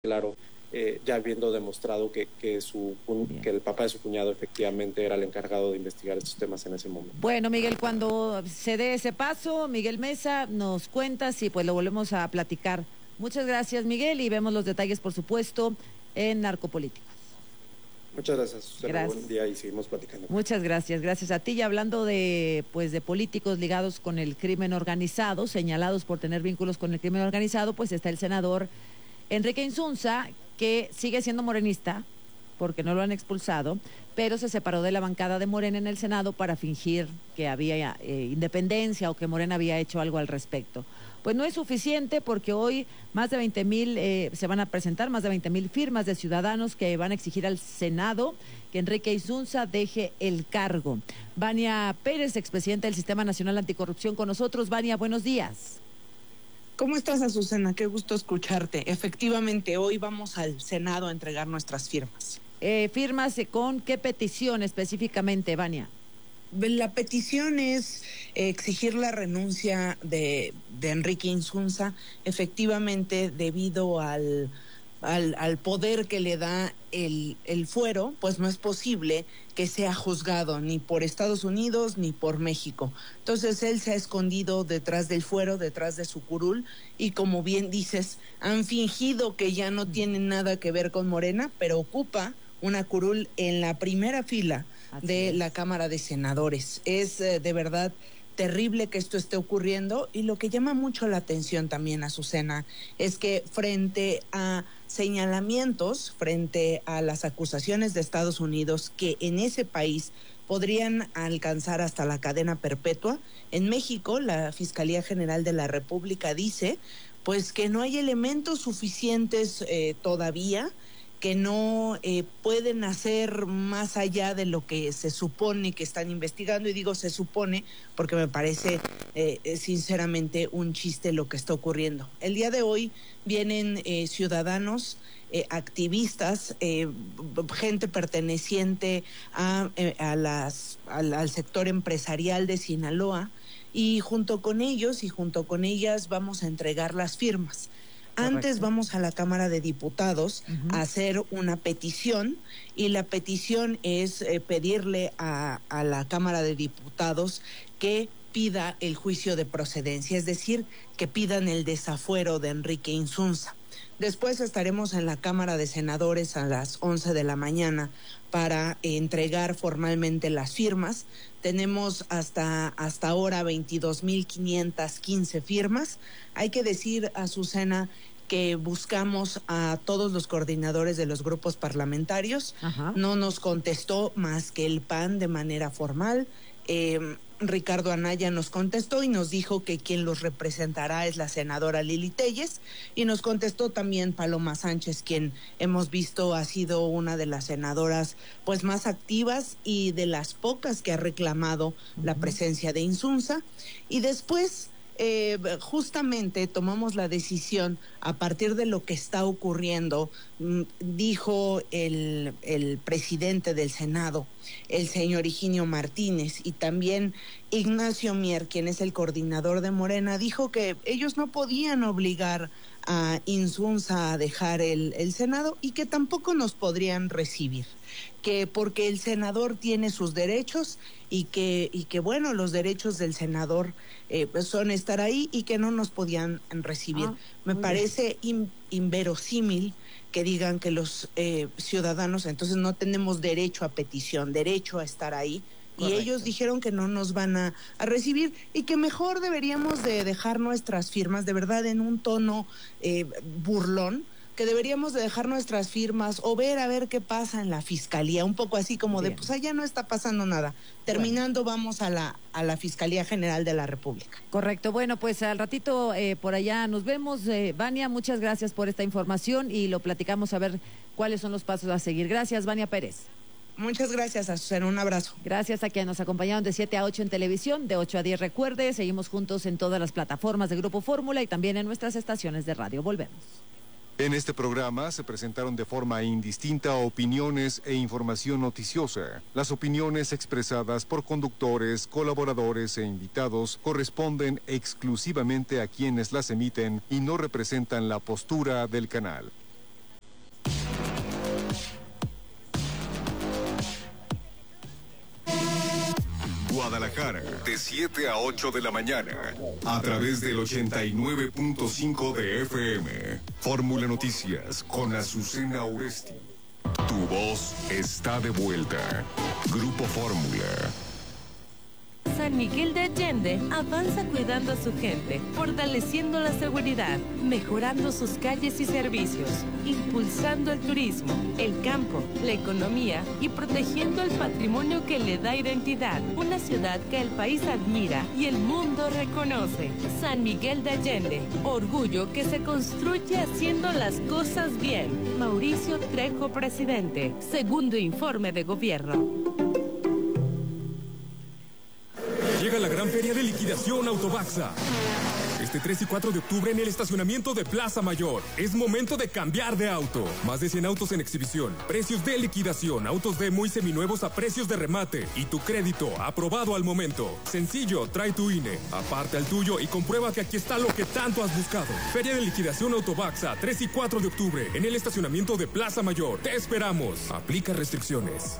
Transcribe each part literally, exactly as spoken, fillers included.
claro, eh, ya habiendo demostrado que, que, su, que el papá de su cuñado efectivamente era el encargado de investigar estos temas en ese momento. Bueno, Miguel, cuando se dé ese paso, Miguel Mesa, nos cuentas y pues lo volvemos a platicar. Muchas gracias, Miguel, y vemos los detalles, por supuesto, en Narcopolíticos. Muchas gracias, Susana. Gracias. Buen día y seguimos platicando. Muchas gracias, gracias a ti. Y hablando de, pues, de políticos ligados con el crimen organizado, señalados por tener vínculos con el crimen organizado, pues está el senador Enrique Insunza, que sigue siendo morenista, porque no lo han expulsado, pero se separó de la bancada de Morena en el Senado para fingir que había eh, independencia o que Morena había hecho algo al respecto. Pues no es suficiente, porque hoy más de veinte mil eh, se van a presentar, más de veinte mil firmas de ciudadanos que van a exigir al Senado que Enrique Insunza deje el cargo. Vania Pérez, expresidenta del Sistema Nacional Anticorrupción, con nosotros. Vania, buenos días. ¿Cómo estás, Azucena? Qué gusto escucharte. Efectivamente, hoy vamos al Senado a entregar nuestras firmas. Eh, ¿Firmas con qué petición específicamente, Vania? La petición es eh, exigir la renuncia de, de Enrique Insunza, efectivamente debido al, al, al poder que le da el, el fuero, pues no es posible que sea juzgado ni por Estados Unidos ni por México. Entonces él se ha escondido detrás del fuero, detrás de su curul, y como bien dices, han fingido que ya no tienen nada que ver con Morena, pero ocupa una curul en la primera fila Así de es. la Cámara de Senadores. Es eh, de verdad terrible que esto esté ocurriendo, y lo que llama mucho la atención también, Azucena, es que frente a señalamientos, frente a las acusaciones de Estados Unidos que en ese país podrían alcanzar hasta la cadena perpetua, en México la Fiscalía General de la República dice pues que no hay elementos suficientes eh, todavía, que no eh, pueden hacer más allá de lo que se supone que están investigando, y digo se supone porque me parece eh, sinceramente un chiste lo que está ocurriendo. El día de hoy vienen eh, ciudadanos, eh, activistas, eh, gente perteneciente a, eh, a las, al, al sector empresarial de Sinaloa, y junto con ellos y junto con ellas vamos a entregar las firmas. Correcto. Antes vamos a la Cámara de Diputados uh-huh. a hacer una petición, y la petición es eh, pedirle a, a la Cámara de Diputados que pida el juicio de procedencia, es decir, que pidan el desafuero de Enrique Insunza. Después estaremos en la Cámara de Senadores a las once de la mañana para eh, entregar formalmente las firmas. Tenemos hasta, hasta ahora veintidós mil quinientas quince firmas. Hay que decir, Azucena, que buscamos a todos los coordinadores de los grupos parlamentarios. Ajá. No nos contestó más que el P A N de manera formal. Eh, Ricardo Anaya nos contestó y nos dijo que quien los representará es la senadora Lili Telles, y nos contestó también Paloma Sánchez, quien hemos visto ha sido una de las senadoras pues más activas y de las pocas que ha reclamado uh-huh. la presencia de Insunza. Y después Eh, justamente tomamos la decisión a partir de lo que está ocurriendo, mm, dijo el, el presidente del Senado, el señor Higinio Martínez, y también Ignacio Mier, quien es el coordinador de Morena, dijo que ellos no podían obligar a Insunza a dejar el, el Senado, y que tampoco nos podrían recibir, que porque el senador tiene sus derechos, y que y que bueno, los derechos del senador eh, son estar ahí, y que no nos podían recibir. Ah, Me parece in, inverosímil que digan que los eh, ciudadanos entonces no tenemos derecho a petición, derecho a estar ahí. Correcto. Y ellos dijeron que no nos van a, a recibir, y que mejor deberíamos de dejar nuestras firmas, de verdad, en un tono eh, burlón, que deberíamos de dejar nuestras firmas o ver a ver qué pasa en la fiscalía, un poco así como Bien. de pues allá no está pasando nada. Terminando bueno. vamos a la a la Fiscalía General de la República. Correcto. Bueno, pues al ratito eh, por allá nos vemos. eh, Vania, muchas gracias por esta información, y lo platicamos a ver cuáles son los pasos a seguir. Gracias, Vania Pérez. Muchas gracias, Azucena, un abrazo. Gracias a quienes nos acompañaron de siete a ocho en televisión, de ocho a diez, recuerde, seguimos juntos en todas las plataformas de Grupo Fórmula y también en nuestras estaciones de radio. Volvemos. En este programa se presentaron de forma indistinta opiniones e información noticiosa. Las opiniones expresadas por conductores, colaboradores e invitados corresponden exclusivamente a quienes las emiten y no representan la postura del canal. Guadalajara, de siete a ocho de la mañana, a través del ochenta y nueve punto cinco de F M. Fórmula Noticias con Azucena Oresti. Tu voz está de vuelta. Grupo Fórmula. San Miguel de Allende avanza cuidando a su gente, fortaleciendo la seguridad, mejorando sus calles y servicios, impulsando el turismo, el campo, la economía y protegiendo el patrimonio que le da identidad. Una ciudad que el país admira y el mundo reconoce. San Miguel de Allende, orgullo que se construye haciendo las cosas bien. Mauricio Trejo, presidente. Segundo informe de gobierno. Llega la gran feria de liquidación Autobaxa. Este tres y cuatro de octubre en el estacionamiento de Plaza Mayor. Es momento de cambiar de auto. Más de cien autos en exhibición. Precios de liquidación. Autos demo y seminuevos a precios de remate. Y tu crédito aprobado al momento. Sencillo, trae tu I N E. Aparta el tuyo y comprueba que aquí está lo que tanto has buscado. Feria de liquidación Autobaxa, tres y cuatro de octubre en el estacionamiento de Plaza Mayor. Te esperamos. Aplica restricciones.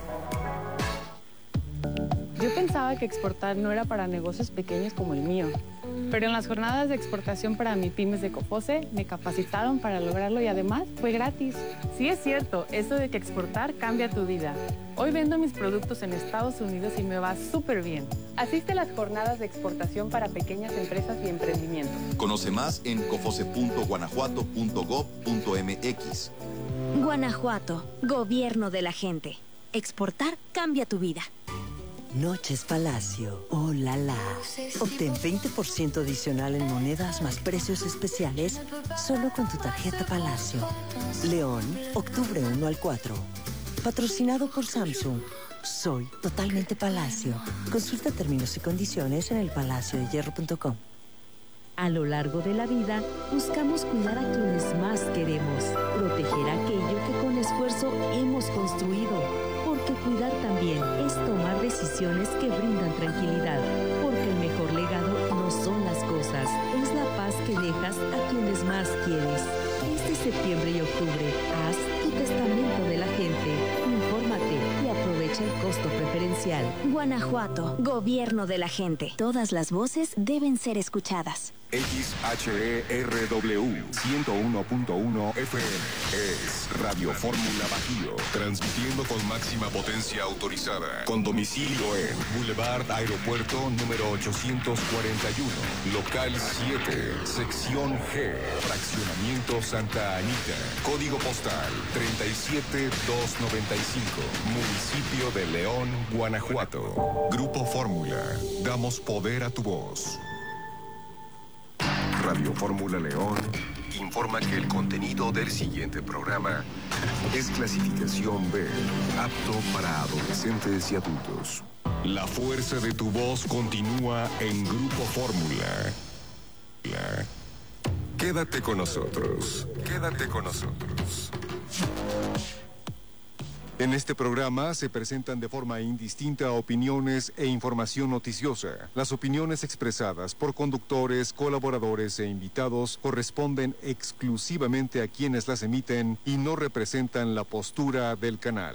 Yo pensaba que exportar no era para negocios pequeños como el mío, pero en las jornadas de exportación para MIPYMES de COFOSE me capacitaron para lograrlo y además fue gratis. Sí es cierto, eso de que exportar cambia tu vida. Hoy vendo mis productos en Estados Unidos y me va súper bien. Asiste a las jornadas de exportación para pequeñas empresas y emprendimientos. Conoce más en cofose punto guanajuato punto gob punto mx. Guanajuato, gobierno de la gente. Exportar cambia tu vida. Noches Palacio, oh la la. Obtén veinte por ciento adicional en monedas más precios especiales solo con tu tarjeta Palacio. León, octubre uno al cuatro. Patrocinado por Samsung. Soy totalmente Palacio. Consulta términos y condiciones en el palacio de hierro punto com. A lo largo de la vida, buscamos cuidar a quienes más queremos, proteger aquello que con esfuerzo hemos construido. Porque cuidar también es tomar decisiones que brindan tranquilidad. Porque el mejor legado no son las cosas, es la paz que dejas a quienes más quieres. Este septiembre y octubre, haz tu testamento de la gente. Infórmate y aprovecha el costo preferencial. Guanajuato, gobierno de la gente. Todas las voces deben ser escuchadas. X H E R W ciento uno punto uno F M es Radio Fórmula Bajío, transmitiendo con máxima potencia autorizada, con domicilio en Boulevard Aeropuerto número ochocientos cuarenta y uno, local siete, sección G, fraccionamiento Santa Anita, código postal treinta y siete doscientos noventa y cinco, municipio de León, Guanajuato. Grupo Fórmula, damos poder a tu voz. Radio Fórmula León informa que el contenido del siguiente programa es clasificación B, apto para adolescentes y adultos. La fuerza de tu voz continúa en Grupo Fórmula. Quédate con nosotros. Quédate con nosotros. En este programa se presentan de forma indistinta opiniones e información noticiosa. Las opiniones expresadas por conductores, colaboradores e invitados corresponden exclusivamente a quienes las emiten y no representan la postura del canal.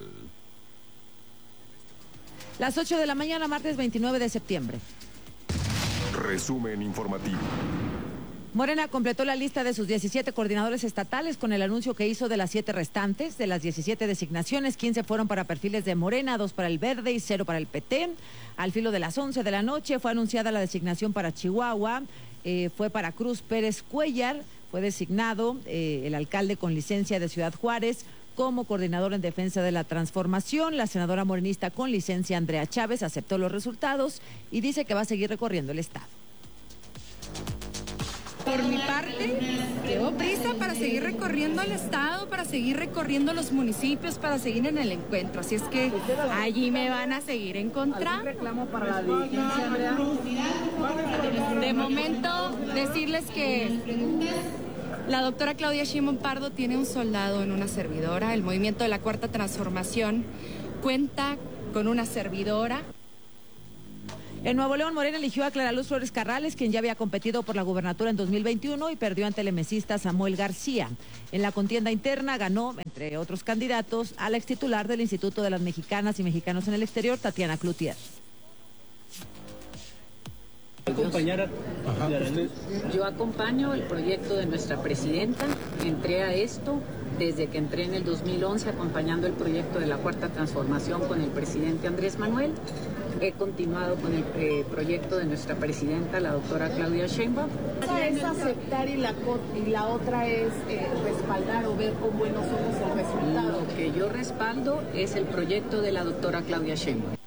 Las ocho de la mañana, martes veintinueve de septiembre. Resumen informativo. Morena completó la lista de sus diecisiete coordinadores estatales con el anuncio que hizo de las siete restantes. De las diecisiete designaciones, quince fueron para perfiles de Morena, dos para el Verde y cero para el P T. Al filo de las once de la noche fue anunciada la designación para Chihuahua, eh, fue para Cruz Pérez Cuellar, fue designado eh, el alcalde con licencia de Ciudad Juárez como coordinador en defensa de la transformación. La senadora morenista con licencia Andrea Chávez aceptó los resultados y dice que va a seguir recorriendo el estado. Por mi parte, llevo prisa para seguir recorriendo el estado, para seguir recorriendo los municipios, para seguir en el encuentro. Así es que allí me van a seguir encontrando. Reclamo para la De momento, decirles que la doctora Claudia Sheinbaum Pardo tiene un soldado en una servidora. El movimiento de la Cuarta Transformación cuenta con una servidora. En Nuevo León, Morena eligió a Clara Luz Flores Carrales, quien ya había competido por la gubernatura en dos mil veintiuno y perdió ante el emesista Samuel García. En la contienda interna ganó, entre otros candidatos, a la extitular del Instituto de las Mexicanas y Mexicanos en el Exterior, Tatiana Cloutier. acompañar a... Ajá, usted. Yo acompaño el proyecto de nuestra presidenta, entré a esto desde que entré en el dos mil once acompañando el proyecto de la Cuarta Transformación con el presidente Andrés Manuel. He continuado con el eh, proyecto de nuestra presidenta, la doctora Claudia Sheinbaum. Una es aceptar y la, y la otra es eh, respaldar o ver con buenos ojos el resultado. Lo que yo respaldo es el proyecto de la doctora Claudia Sheinbaum.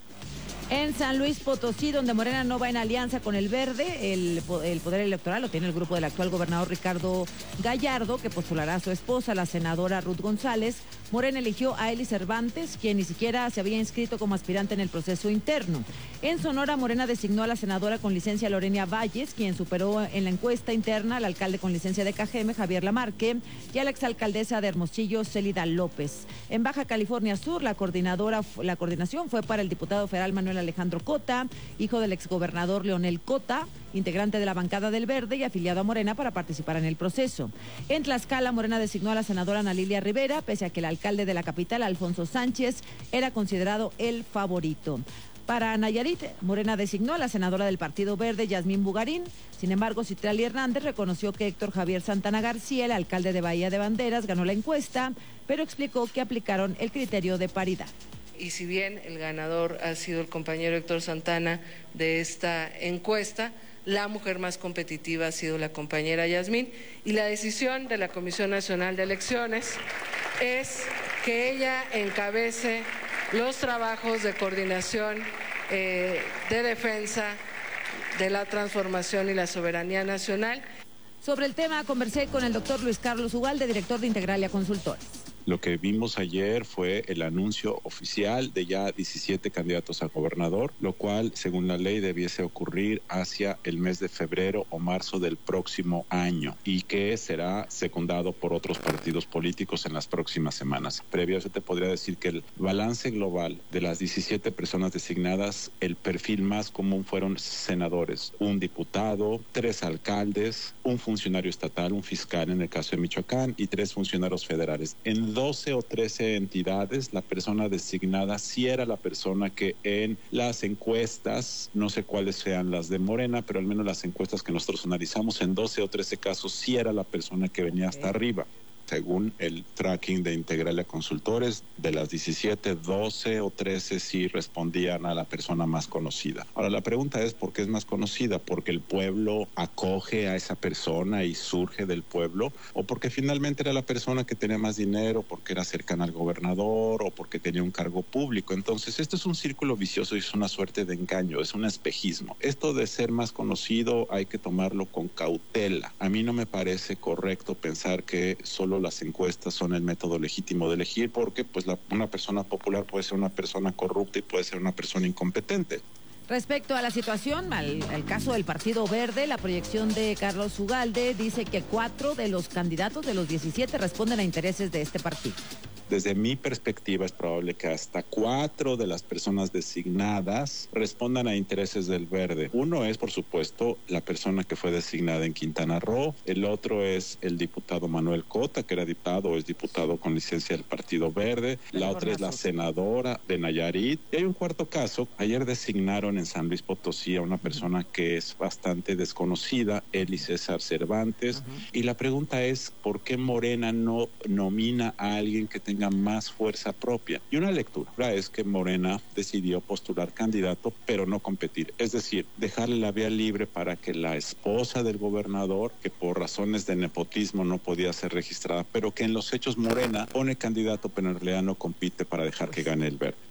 En San Luis Potosí, donde Morena no va en alianza con el Verde, el, el poder electoral lo tiene el grupo del actual gobernador Ricardo Gallardo, que postulará a su esposa, la senadora Ruth González. Morena eligió a Eli Cervantes, quien ni siquiera se había inscrito como aspirante en el proceso interno. En Sonora, Morena designó a la senadora con licencia Lorena Valles, quien superó en la encuesta interna al alcalde con licencia de Cajeme, Javier Lamarque, y a la exalcaldesa de Hermosillo, Célida López. En Baja California Sur, la coordinadora, la coordinación fue para el diputado federal Manuel Alejandro Cota, hijo del exgobernador Leonel Cota, integrante de la bancada del Verde y afiliado a Morena para participar en el proceso. En Tlaxcala, Morena designó a la senadora Ana Lilia Rivera, pese a que el alcalde de la capital, Alfonso Sánchez, era considerado el favorito. Para Nayarit, Morena designó a la senadora del Partido Verde, Yasmín Bugarín. Sin embargo, Citlali Hernández reconoció que Héctor Javier Santana García, el alcalde de Bahía de Banderas, ganó la encuesta, pero explicó que aplicaron el criterio de paridad. Y si bien el ganador ha sido el compañero Héctor Santana de esta encuesta, la mujer más competitiva ha sido la compañera Yasmín, y la decisión de la Comisión Nacional de Elecciones es que ella encabece los trabajos de coordinación, eh, de defensa de la transformación y la soberanía nacional. Sobre el tema conversé con el doctor Luis Carlos Ugalde, director de Integralia Consultores. Lo que vimos ayer fue el anuncio oficial de ya diecisiete candidatos a gobernador, lo cual, según la ley, debiese ocurrir hacia el mes de febrero o marzo del próximo año y que será secundado por otros partidos políticos en las próximas semanas. Previo a eso te podría decir que el balance global de las diecisiete personas designadas, el perfil más común fueron senadores, un diputado, tres alcaldes, un funcionario estatal, un fiscal en el caso de Michoacán y tres funcionarios federales. En doce o trece entidades, la persona designada sí era la persona que en las encuestas, no sé cuáles sean las de Morena, pero al menos las encuestas que nosotros analizamos, en doce o trece casos sí era la persona que venía hasta arriba. Según el tracking de Integralia Consultores, de las diecisiete, doce o trece sí respondían a la persona más conocida. Ahora, la pregunta es, ¿por qué es más conocida? ¿Porque el pueblo acoge a esa persona y surge del pueblo? ¿O porque finalmente era la persona que tenía más dinero, porque era cercana al gobernador o porque tenía un cargo público? Entonces, esto es un círculo vicioso y es una suerte de engaño, es un espejismo. Esto de ser más conocido hay que tomarlo con cautela. A mí no me parece correcto pensar que solo las encuestas son el método legítimo de elegir, porque pues la, una persona popular puede ser una persona corrupta y puede ser una persona incompetente. Respecto a la situación, al, al caso del Partido Verde, la proyección de Carlos Ugalde dice que cuatro de los candidatos de los diecisiete responden a intereses de este partido. Desde mi perspectiva es probable que hasta cuatro de las personas designadas respondan a intereses del Verde. Uno es, por supuesto, la persona que fue designada en Quintana Roo. El otro es el diputado Manuel Cota, que era diputado o es diputado con licencia del Partido Verde. La otra es la senadora de Nayarit. Y hay un cuarto caso. Ayer designaron en San Luis Potosí a una persona que es bastante desconocida, Eli César Cervantes. Uh-huh. Y la pregunta es, ¿por qué Morena no nomina a alguien que tenga más fuerza propia? Y una lectura es que Morena decidió postular candidato pero no competir, es decir, dejarle la vía libre para que la esposa del gobernador, que por razones de nepotismo no podía ser registrada, pero que en los hechos Morena pone candidato pero en realidad no compite, para dejar que gane el Verde.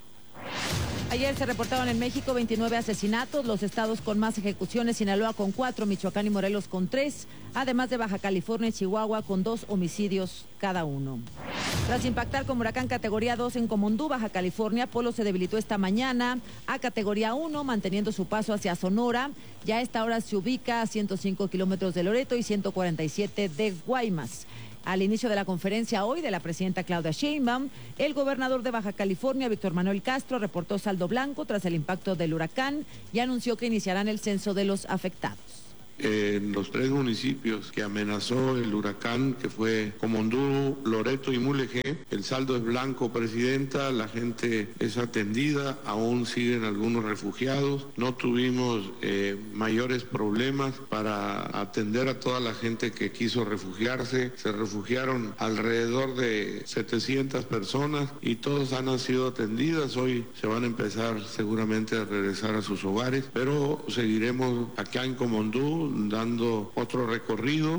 Ayer se reportaron en México veintinueve asesinatos, los estados con más ejecuciones: Sinaloa con cuatro, Michoacán y Morelos con tres, además de Baja California y Chihuahua con dos homicidios cada uno. Tras impactar con huracán categoría dos en Comondú, Baja California, Polo se debilitó esta mañana a categoría uno, manteniendo su paso hacia Sonora. Ya a esta hora se ubica a ciento cinco kilómetros de Loreto y ciento cuarenta y siete de Guaymas. Al inicio de la conferencia hoy de la presidenta Claudia Sheinbaum, el gobernador de Baja California, Víctor Manuel Castro, reportó saldo blanco tras el impacto del huracán y anunció que iniciarán el censo de los afectados. en los tres municipios que amenazó el huracán, que fue Comondú, Loreto y Mulegé. El saldo es blanco, Presidenta, la gente es atendida, aún siguen algunos refugiados. No tuvimos eh, mayores problemas para atender a toda la gente que quiso refugiarse. Se refugiaron alrededor de setecientas personas y todas han sido atendidas. Hoy se van a empezar seguramente a regresar a sus hogares, pero seguiremos acá en Comondú dando otro recorrido.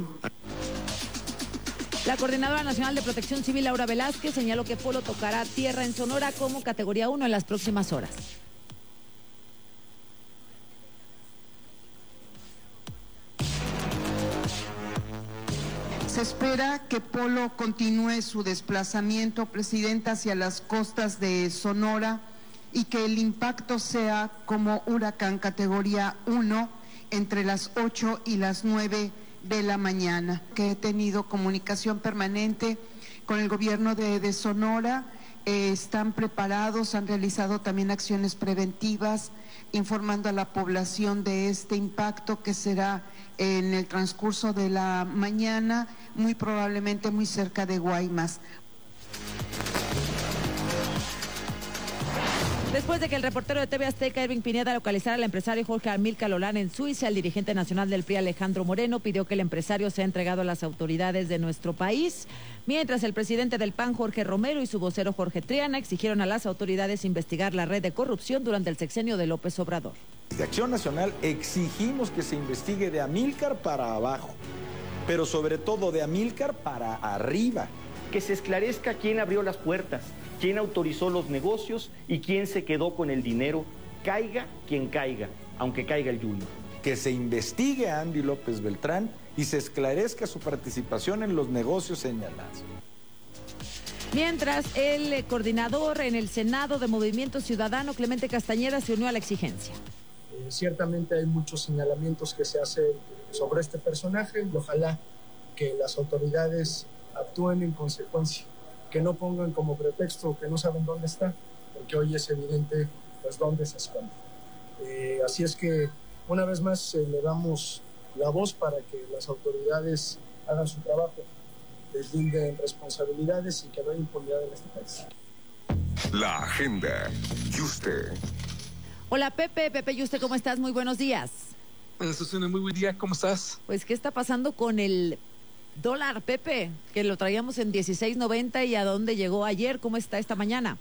La Coordinadora Nacional de Protección Civil, Laura Velázquez, señaló que Polo tocará tierra en Sonora como categoría uno en las próximas horas. Se espera que Polo continúe su desplazamiento, Presidenta, hacia las costas de Sonora y que el impacto sea como huracán categoría uno entre las ocho y las nueve de la mañana. Que he tenido comunicación permanente con el gobierno de, de Sonora, eh, están preparados, han realizado también acciones preventivas, informando a la población de este impacto que será en el transcurso de la mañana, muy probablemente muy cerca de Guaymas. Después de que el reportero de T V Azteca, Ervin Pineda, localizara al empresario Jorge Amílcar Lolán en Suiza, el dirigente nacional del P R I, Alejandro Moreno, pidió que el empresario sea entregado a las autoridades de nuestro país, mientras el presidente del P A N, Jorge Romero, y su vocero Jorge Triana exigieron a las autoridades investigar la red de corrupción durante el sexenio de López Obrador. De Acción Nacional exigimos que se investigue de Amílcar para abajo, pero sobre todo de Amílcar para arriba. Que se esclarezca quién abrió las puertas, quién autorizó los negocios y quién se quedó con el dinero, caiga quien caiga, aunque caiga el Junior. Que se investigue a Andy López Beltrán y se esclarezca su participación en los negocios señalados. Mientras, el coordinador en el Senado de Movimiento Ciudadano, Clemente Castañeda, se unió a la exigencia. Eh, ciertamente hay muchos señalamientos que se hacen sobre este personaje y ojalá que las autoridades actúen en consecuencia, que no pongan como pretexto que no saben dónde está, porque hoy es evidente pues dónde se esconde. Eh, así es que una vez más eh, le damos la voz para que las autoridades hagan su trabajo, deslinden responsabilidades y que no haya impunidad en este país. La agenda. Yuste. Hola Pepe, Pepe Yuste, ¿cómo estás? Muy buenos días. Hola Susana, muy buen día, ¿cómo estás? Pues, ¿qué está pasando con el dólar, Pepe? Que lo traíamos en dieciséis noventa y a dónde llegó ayer, ¿cómo está esta mañana?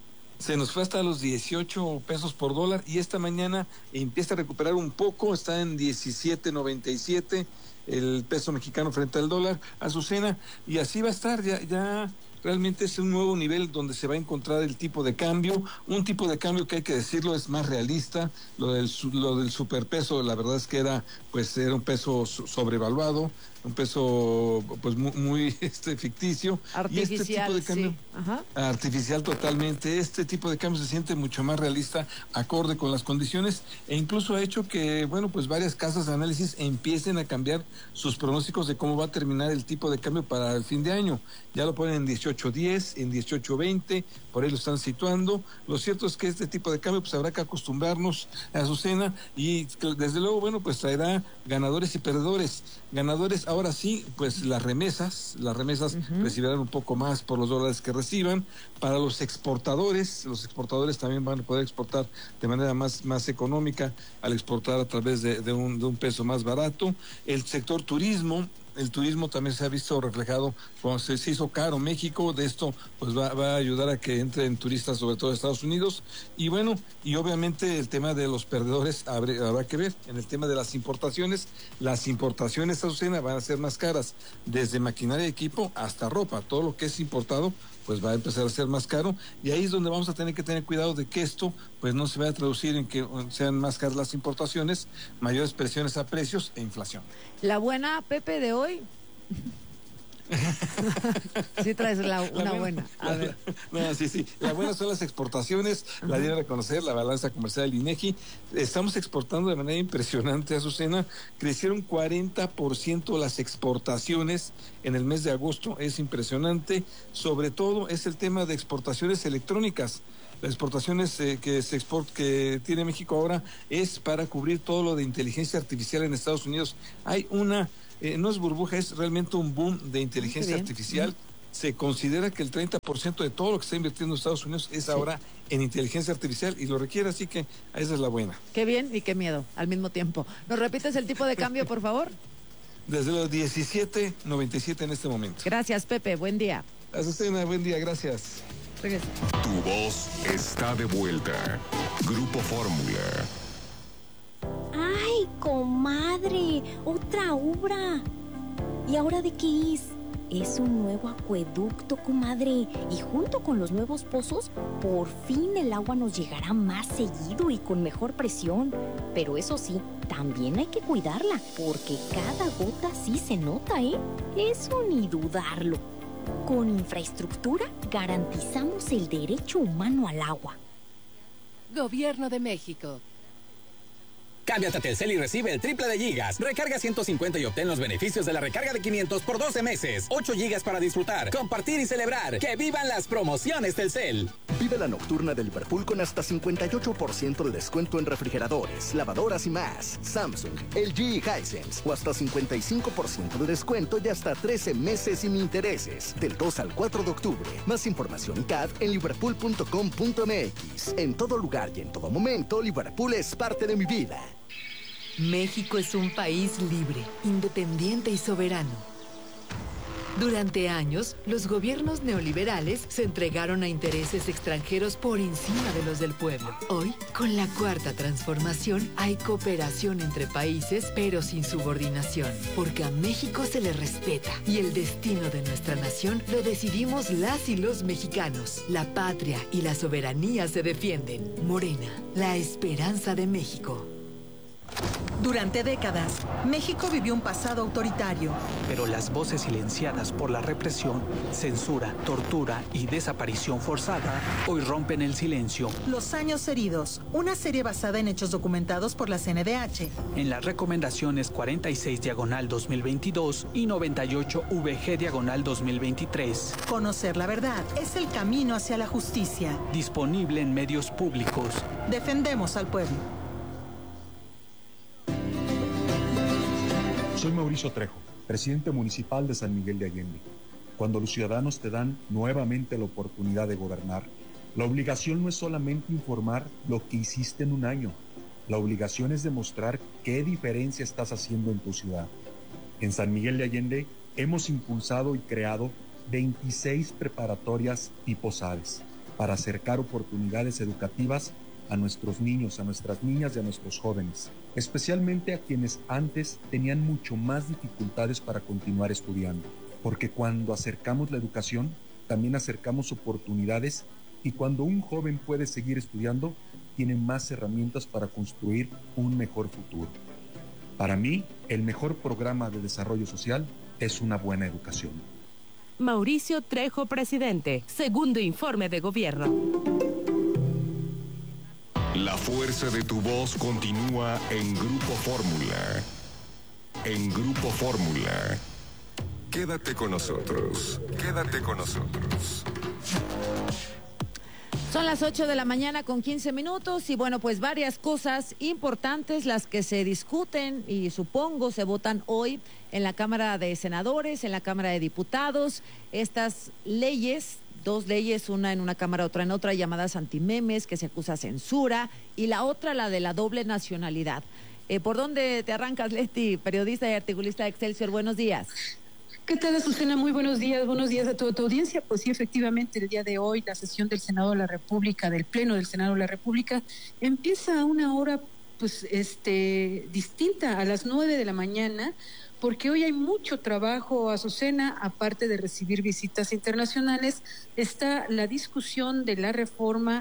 Se nos fue hasta los dieciocho pesos por dólar y esta mañana empieza a recuperar un poco, está en diecisiete noventa y siete el peso mexicano frente al dólar, Azucena, y así va a estar, ya, ya realmente es un nuevo nivel donde se va a encontrar el tipo de cambio, un tipo de cambio que hay que decirlo es más realista, lo del, lo del superpeso la verdad es que era, pues era un peso sobrevaluado, un peso pues muy, muy este ficticio. Artificial, y este tipo de cambio, sí. Ajá. Artificial totalmente. Este tipo de cambio se siente mucho más realista, acorde con las condiciones, e incluso ha hecho que, bueno, pues varias casas de análisis empiecen a cambiar sus pronósticos de cómo va a terminar el tipo de cambio para el fin de año. Ya lo ponen en dieciocho diez, en dieciocho veinte, por ahí lo están situando. Lo cierto es que este tipo de cambio pues habrá que acostumbrarnos a Azucena y desde luego, bueno, pues traerá ganadores y perdedores. Ganadores, ahora sí, pues las remesas, las remesas uh-huh. recibirán un poco más por los dólares que reciban. Para los exportadores, los exportadores también van a poder exportar de manera más, más económica al exportar a través de, de, un, de un peso más barato. El sector turismo, el turismo también se ha visto reflejado cuando se, se hizo caro México, de esto pues va, va a ayudar a que entren turistas sobre todo de Estados Unidos, y bueno, y obviamente el tema de los perdedores habrá, habrá que ver. En el tema de las importaciones, las importaciones, Azucena, van a ser más caras, desde maquinaria y equipo hasta ropa, todo lo que es importado pues va a empezar a ser más caro, y ahí es donde vamos a tener que tener cuidado de que esto pues no se vaya a traducir en que sean más caras las importaciones, mayores presiones a precios e inflación. La buena, Pepe, de hoy. Sí traes la, una la buena. buena. A la, ver. No, sí, sí. La buena son las exportaciones, uh-huh. La dieron a conocer, la balanza comercial del INEGI. Estamos exportando de manera impresionante, Azucena. Crecieron cuarenta por ciento las exportaciones en el mes de agosto. Es impresionante. Sobre todo es el tema de exportaciones electrónicas. Las exportaciones eh, que se export, que tiene México ahora es para cubrir todo lo de inteligencia artificial en Estados Unidos. Hay una, eh, no es burbuja, es realmente un boom de inteligencia artificial. Se considera que el treinta por ciento de todo lo que está invirtiendo en Estados Unidos es sí. ahora en inteligencia artificial y lo requiere, así que esa es la buena. Qué bien y qué miedo al mismo tiempo. ¿Nos repites el tipo de cambio, por favor? Desde los diecisiete noventa y siete en este momento. Gracias, Pepe. Buen día. Azucena, buen día. Gracias. Regresa. Tu voz está de vuelta. Grupo Fórmula. ¡Ay, comadre! ¡Otra obra! ¿Y ahora de qué es? Es un nuevo acueducto, comadre. Y junto con los nuevos pozos, por fin el agua nos llegará más seguido y con mejor presión. Pero eso sí, también hay que cuidarla, porque cada gota sí se nota, ¿eh? Eso ni dudarlo. Con infraestructura garantizamos el derecho humano al agua. Gobierno de México. Cámbiate a Telcel y recibe el triple de gigas. Recarga ciento cincuenta y obtén los beneficios de la recarga de quinientos por doce meses. ocho gigas para disfrutar, compartir y celebrar. ¡Que vivan las promociones Telcel! Vive la nocturna de Liverpool con hasta cincuenta y ocho por ciento de descuento en refrigeradores, lavadoras y más. Samsung, L G y Hisense. O hasta cincuenta y cinco por ciento de descuento y hasta trece meses sin intereses. Del dos al cuatro de octubre. Más información y C A D en liverpool punto com punto m x. En todo lugar y en todo momento, Liverpool es parte de mi vida. México es un país libre, independiente y soberano. Durante años, los gobiernos neoliberales se entregaron a intereses extranjeros por encima de los del pueblo. Hoy, con la Cuarta Transformación, hay cooperación entre países, pero sin subordinación, porque a México se le respeta y el destino de nuestra nación lo decidimos las y los mexicanos. La patria y la soberanía se defienden. Morena, la esperanza de México. Durante décadas, México vivió un pasado autoritario. Pero las voces silenciadas por la represión, censura, tortura y desaparición forzada hoy rompen el silencio. Los años heridos, una serie basada en hechos documentados por la C N D H. En las recomendaciones cuarenta y seis diagonal dos mil veintidós y noventa y ocho V G diagonal dos mil veintitrés. Conocer la verdad es el camino hacia la justicia. Disponible en medios públicos. Defendemos al pueblo. Soy Mauricio Trejo, presidente municipal de San Miguel de Allende. Cuando los ciudadanos te dan nuevamente la oportunidad de gobernar, la obligación no es solamente informar lo que hiciste en un año. La obligación es demostrar qué diferencia estás haciendo en tu ciudad. En San Miguel de Allende hemos impulsado y creado veintiséis preparatorias tipo SADES para acercar oportunidades educativas a nuestros niños, a nuestras niñas y a nuestros jóvenes, especialmente a quienes antes tenían mucho más dificultades para continuar estudiando, porque cuando acercamos la educación, también acercamos oportunidades y cuando un joven puede seguir estudiando, tiene más herramientas para construir un mejor futuro. Para mí, el mejor programa de desarrollo social es una buena educación. Mauricio Trejo, presidente. Segundo informe de gobierno. La fuerza de tu voz continúa en Grupo Fórmula. En Grupo Fórmula. Quédate con nosotros. Quédate con nosotros. Son las ocho de la mañana con quince minutos y bueno, pues varias cosas importantes las que se discuten y supongo se votan hoy en la Cámara de Senadores, en la Cámara de Diputados. Estas leyes, dos leyes, una en una cámara, otra en otra, llamadas antimemes, que se acusa censura, y la otra, la de la doble nacionalidad. Eh, ¿Por dónde te arrancas, Leti, periodista y articulista de Excelsior? Buenos días. ¿Qué tal, Azucena? Muy buenos días, buenos días a toda tu audiencia. Pues sí, efectivamente, el día de hoy la sesión del Senado de la República, del Pleno del Senado de la República, empieza a una hora pues este distinta, a las nueve de la mañana, porque hoy hay mucho trabajo, Azucena, aparte de recibir visitas internacionales, está la discusión de la reforma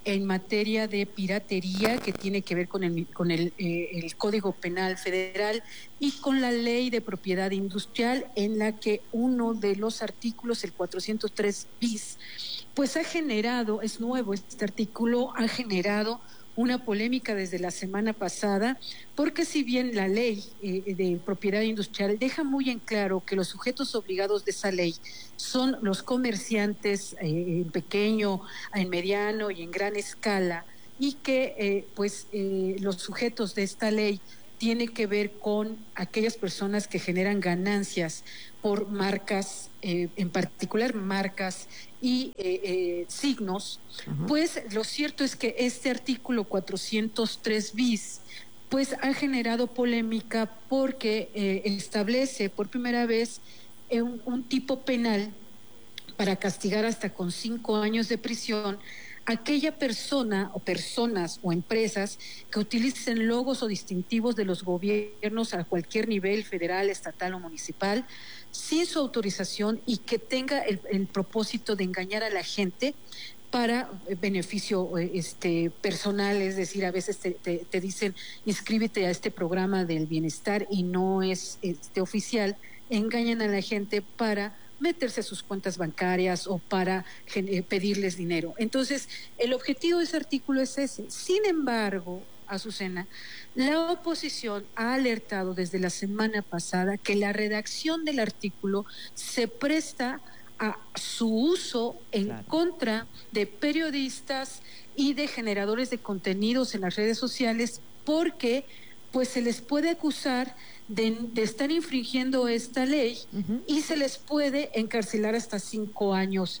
en materia de piratería, que tiene que ver con el, con el, eh, el Código Penal Federal y con la Ley de Propiedad Industrial, en la que uno de los artículos, el cuatrocientos tres bis, pues ha generado, es nuevo este artículo, ha generado una polémica desde la semana pasada, porque si bien la ley eh, de propiedad industrial deja muy en claro que los sujetos obligados de esa ley son los comerciantes eh, en pequeño, en mediano y en gran escala, y que eh, pues eh, los sujetos de esta ley tiene que ver con aquellas personas que generan ganancias por marcas, eh, en particular marcas y eh, eh, signos, uh-huh. Pues lo cierto es que este artículo cuatrocientos tres bis pues ha generado polémica porque eh, establece por primera vez eh, un, un tipo penal para castigar hasta con cinco años de prisión aquella persona o personas o empresas que utilicen logos o distintivos de los gobiernos a cualquier nivel, federal, estatal o municipal, sin su autorización y que tenga el, el propósito de engañar a la gente para beneficio este, personal, es decir, a veces te, te, te dicen inscríbete a este programa del bienestar y no es este, oficial, engañan a la gente para meterse a sus cuentas bancarias o para eh, pedirles dinero. Entonces, el objetivo de ese artículo es ese. Sin embargo, Azucena, la oposición ha alertado desde la semana pasada que la redacción del artículo se presta a su uso en claro. contra de periodistas y de generadores de contenidos en las redes sociales, porque pues se les puede acusar de, de estar infringiendo esta ley uh-huh. y se les puede encarcelar hasta cinco años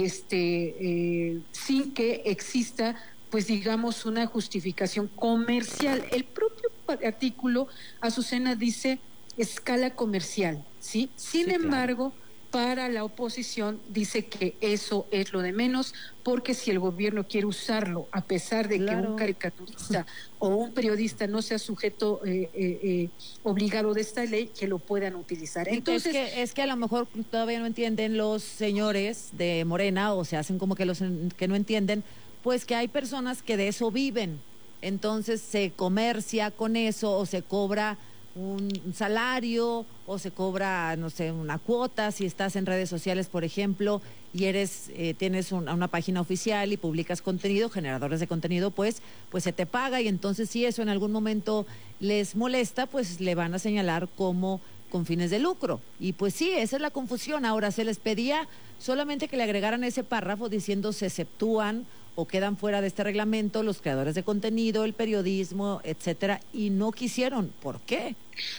este, eh, sin que exista, pues digamos, una justificación comercial. El propio artículo, Azucena, dice escala comercial, ¿sí? Sin sí, embargo, claro. para la oposición dice que eso es lo de menos, porque si el gobierno quiere usarlo, a pesar de claro. que un caricaturista o un periodista no sea sujeto eh, eh, eh, obligado de esta ley, que lo puedan utilizar. Entonces, es que, es que a lo mejor todavía no entienden los señores de Morena, o se hacen como que los que no entienden, pues que hay personas que de eso viven, entonces se comercia con eso o se cobra un salario o se cobra, no sé, una cuota si estás en redes sociales, por ejemplo, y eres eh, tienes un, una página oficial y publicas contenido, generadores de contenido, pues pues se te paga, y entonces si eso en algún momento les molesta, pues le van a señalar como con fines de lucro. Y pues sí, esa es la confusión. Ahora, se les pedía solamente que le agregaran ese párrafo diciendo se exceptúan o quedan fuera de este reglamento los creadores de contenido, el periodismo, etcétera, y no quisieron. ¿Por qué?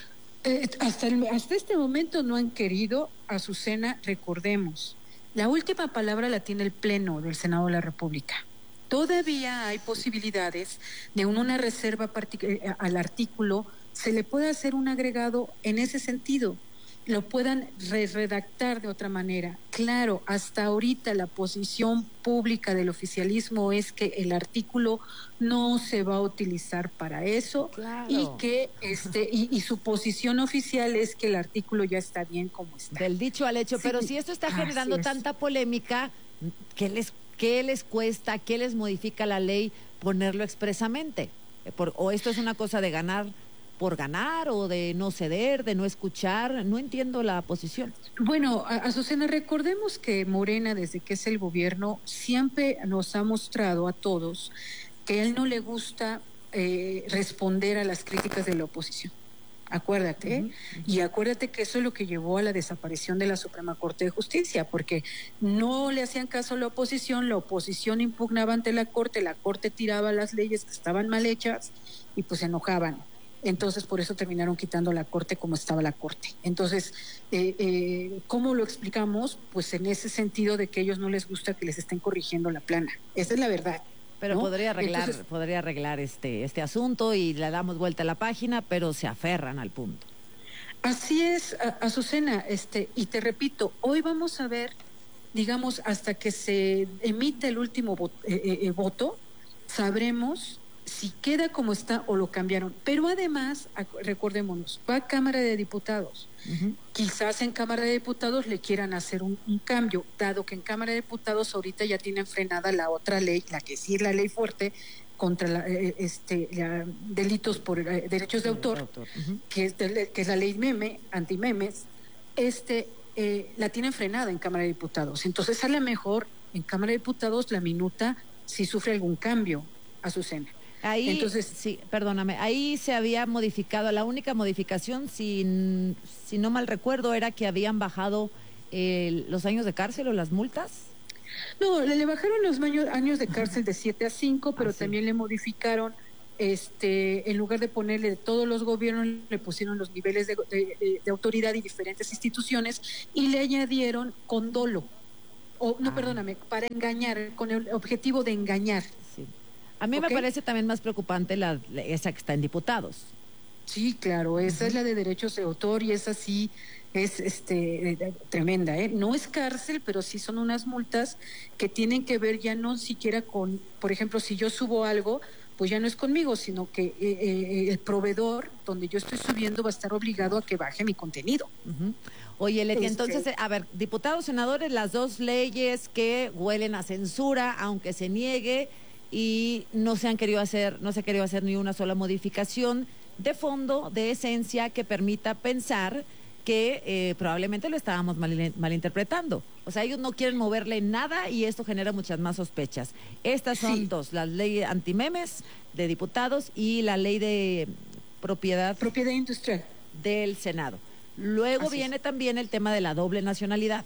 Eh, hasta, el, hasta este momento no han querido. Azucena, recordemos, la última palabra la tiene el Pleno del Senado de la República. Todavía hay posibilidades de una reserva partic- al artículo, se le puede hacer un agregado en ese sentido, lo puedan re redactar de otra manera. Claro, hasta ahorita la posición pública del oficialismo es que el artículo no se va a utilizar para eso, claro. y que este y, y su posición oficial es que el artículo ya está bien como está. Del dicho al hecho, sí. Pero si esto está generando tanta polémica, ¿qué les qué les cuesta, qué les modifica la ley ponerlo expresamente? Por, o esto es una cosa de ganar por ganar o de no ceder, de no escuchar. No entiendo la posición. Bueno, Azucena, recordemos que Morena, desde que es el gobierno, siempre nos ha mostrado a todos que a él no le gusta eh, responder a las críticas de la oposición. Acuérdate, uh-huh, uh-huh. Y acuérdate que eso es lo que llevó a la desaparición de la Suprema Corte de Justicia, porque no le hacían caso a la oposición, la oposición impugnaba ante la Corte, la Corte tiraba las leyes que estaban mal hechas y pues se enojaban. Entonces, por eso terminaron quitando la Corte como estaba la Corte. Entonces, eh, eh, ¿cómo lo explicamos? Pues en ese sentido de que a ellos no les gusta que les estén corrigiendo la plana. Esa es la verdad. Pero ¿no? podría arreglar, Entonces, podría arreglar este, este asunto y le damos vuelta a la página, pero se aferran al punto. Así es, Azucena, este, y te repito, hoy vamos a ver, digamos, hasta que se emite el último voto, eh, eh, voto sabremos si queda como está o lo cambiaron. Pero además, recordémonos, va a Cámara de Diputados. Uh-huh. Quizás en Cámara de Diputados le quieran hacer un, un cambio, dado que en Cámara de Diputados ahorita ya tienen frenada la otra ley, la que sí es la ley fuerte, contra la, eh, este, la, delitos por eh, derechos de autor, de autor. Uh-huh. que, es de, que es la ley meme, anti-memes, este, eh, la tienen frenada en Cámara de Diputados. Entonces, a lo mejor en Cámara de Diputados la minuta si sufre algún cambio, Azucena. Ahí, Entonces, sí, perdóname, ahí se había modificado, la única modificación, si, si no mal recuerdo, era que habían bajado eh, los años de cárcel o las multas. No, le, le bajaron los años de cárcel de siete a cinco, pero ah, sí. también le modificaron, este, en lugar de ponerle de todos los gobiernos, le pusieron los niveles de, de, de, de autoridad y diferentes instituciones y le añadieron con dolo, o no, ah. perdóname, para engañar, con el objetivo de engañar. Sí. A mí ¿Okay? me parece también más preocupante la, la esa que está en diputados. Sí, claro, esa uh-huh. es la de derechos de autor y esa sí es este tremenda, ¿eh? No es cárcel, pero sí son unas multas que tienen que ver ya no siquiera con, por ejemplo, si yo subo algo, pues ya no es conmigo, sino que eh, eh, el proveedor donde yo estoy subiendo va a estar obligado a que baje mi contenido. Uh-huh. Oye, Leti, este... entonces, a ver, diputados, senadores, las dos leyes que huelen a censura, aunque se niegue, y no se han querido hacer, no se ha querido hacer ni una sola modificación de fondo, de esencia, que permita pensar que eh, probablemente lo estábamos mal, malinterpretando. O sea, ellos no quieren moverle nada y esto genera muchas más sospechas. Estas son sí. dos, la ley antimemes de diputados y la ley de propiedad, propiedad industrial del Senado. Luego Así viene es. también el tema de la doble nacionalidad.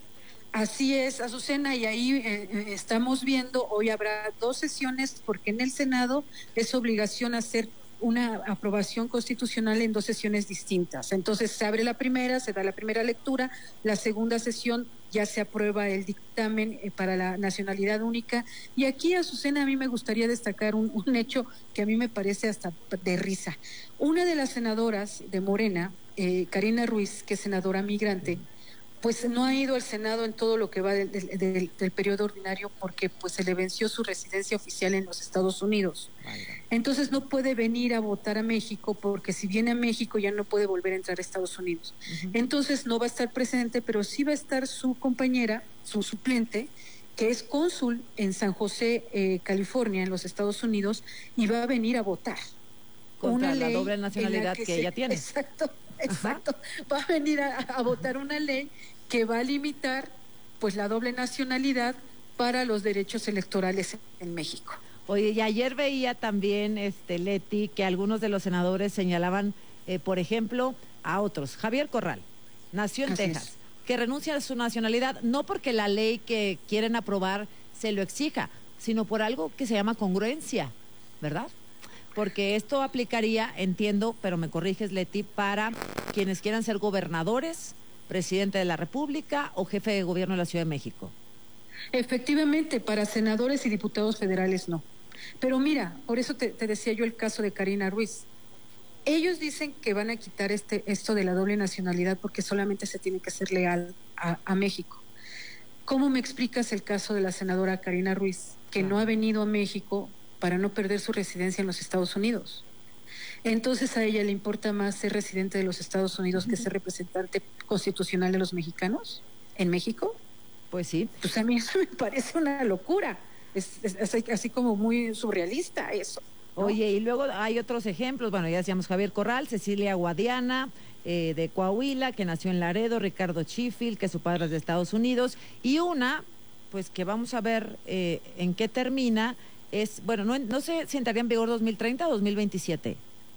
Así es, Azucena, y ahí eh, estamos viendo, hoy habrá dos sesiones, porque en el Senado es obligación hacer una aprobación constitucional en dos sesiones distintas. Entonces se abre la primera, se da la primera lectura, la segunda sesión ya se aprueba el dictamen eh, para la nacionalidad única. Y aquí, Azucena, a mí me gustaría destacar un, un hecho que a mí me parece hasta de risa. Una de las senadoras de Morena, eh, Karina Ruiz, que es senadora migrante, pues no ha ido al Senado en todo lo que va del, del, del, del periodo ordinario porque pues se le venció su residencia oficial en los Estados Unidos. Entonces no puede venir a votar a México porque si viene a México ya no puede volver a entrar a Estados Unidos. Uh-huh. Entonces no va a estar presente, pero sí va a estar su compañera, su suplente, que es cónsul en San José, eh, California, en los Estados Unidos, y va a venir a votar. Contra una la ley doble nacionalidad que, que se, ella tiene. Exacto, exacto. Ajá. Va a venir a, a votar una ley que va a limitar pues la doble nacionalidad para los derechos electorales en México. Oye, y ayer veía también, este Leti, que algunos de los senadores señalaban, eh, por ejemplo, a otros. Javier Corral, nació en Así Texas, es. que renuncia a su nacionalidad, no porque la ley que quieren aprobar se lo exija, sino por algo que se llama congruencia, ¿verdad? Porque esto aplicaría, entiendo, pero me corriges, Leti, para quienes quieran ser gobernadores, presidente de la República o jefe de gobierno de la Ciudad de México. Efectivamente, para senadores y diputados federales no. Pero mira, por eso te, te decía yo el caso de Karina Ruiz. Ellos dicen que van a quitar este esto de la doble nacionalidad porque solamente se tiene que ser leal a, a México. ¿Cómo me explicas el caso de la senadora Karina Ruiz, que claro. no ha venido a México para no perder su residencia en los Estados Unidos? Entonces a ella le importa más ser residente de los Estados Unidos que ser representante constitucional de los mexicanos en México. Pues sí. Pues a mí eso me parece una locura. Es, es, es así como muy surrealista eso, ¿no? Oye, y luego hay otros ejemplos. Bueno, ya decíamos Javier Corral, Cecilia Guadiana, eh, de Coahuila, que nació en Laredo, Ricardo Sheffield, que su padre es de Estados Unidos, y una, pues que vamos a ver eh, en qué termina, es, bueno, no, no sé si entraría en vigor dos mil treinta o dos mil veintisiete.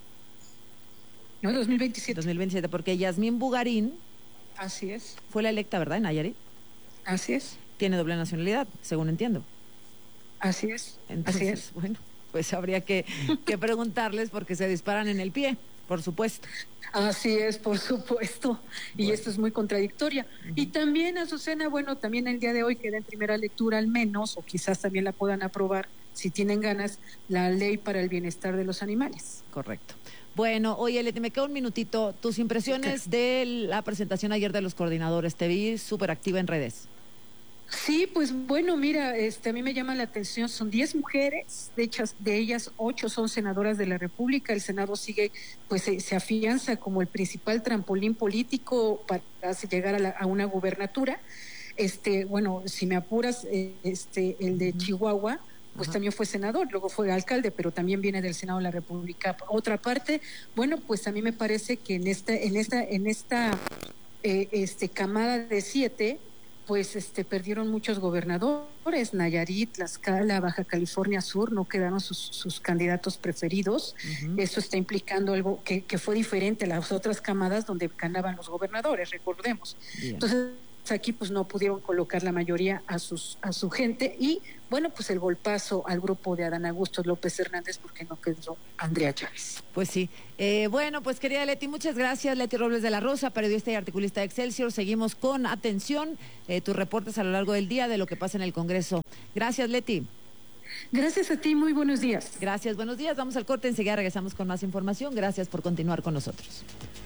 No, dos mil veintisiete. dos mil veintisiete, porque Yasmín Bugarín. Así es. Fue la electa, ¿verdad, en Nayarit? Así es. Tiene doble nacionalidad, según entiendo. Así es. Entonces, Así es. Bueno, pues habría que, que preguntarles porque se disparan en el pie, por supuesto. Así es, por supuesto. Y bueno. Esto es muy contradictoria. Uh-huh. Y también, Azucena, bueno, también el día de hoy queda en primera lectura al menos, o quizás también la puedan aprobar, si tienen ganas, la ley para el bienestar de los animales. Correcto. Bueno, oye, Leti, me queda un minutito. Tus impresiones sí, claro. de la presentación ayer de los coordinadores. Te vi súper activa en redes. Sí, pues bueno, mira, este, a mí me llama la atención, son diez mujeres, de hecho, de ellas ocho son senadoras de la República. El Senado sigue, pues se, se afianza como el principal trampolín político para llegar a, la, a una gubernatura. Este, bueno, si me apuras, eh, este, el de Chihuahua, pues Ajá. también fue senador, luego fue alcalde, pero también viene del Senado de la República. Otra parte, bueno, pues a mí me parece que en esta, en esta, en esta, eh, este, camada de siete, pues este perdieron muchos gobernadores, Nayarit, Tlaxcala, Baja California Sur, no quedaron sus, sus candidatos preferidos. Uh-huh. Eso está implicando algo que, que fue diferente a las otras camadas donde ganaban los gobernadores, recordemos. Bien. Entonces, aquí pues no pudieron colocar la mayoría a sus a su gente y bueno, pues el golpazo al grupo de Adán Augusto López Hernández porque no quedó Andrea Chávez. Pues sí. Eh, bueno, pues querida Leti, muchas gracias. Leti Robles de la Rosa, periodista y articulista de Excelsior. Seguimos con atención eh, tus reportes a lo largo del día de lo que pasa en el Congreso. Gracias, Leti. Gracias a ti, muy buenos días. Gracias, buenos días. Vamos al corte, enseguida regresamos con más información. Gracias por continuar con nosotros.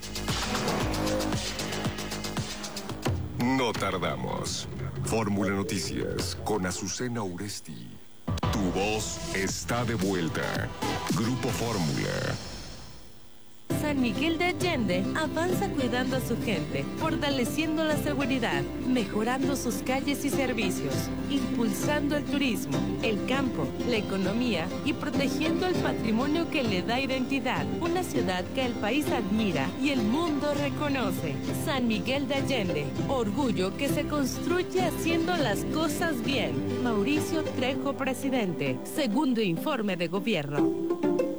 No tardamos. Fórmula Noticias con Azucena Uresti. Tu voz está de vuelta. Grupo Fórmula. San Miguel de Allende avanza cuidando a su gente, fortaleciendo la seguridad, mejorando sus calles y servicios, impulsando el turismo, el campo, la economía y protegiendo el patrimonio que le da identidad. Una ciudad que el país admira y el mundo reconoce. San Miguel de Allende, orgullo que se construye haciendo las cosas bien. Mauricio Trejo, presidente. Segundo informe de gobierno.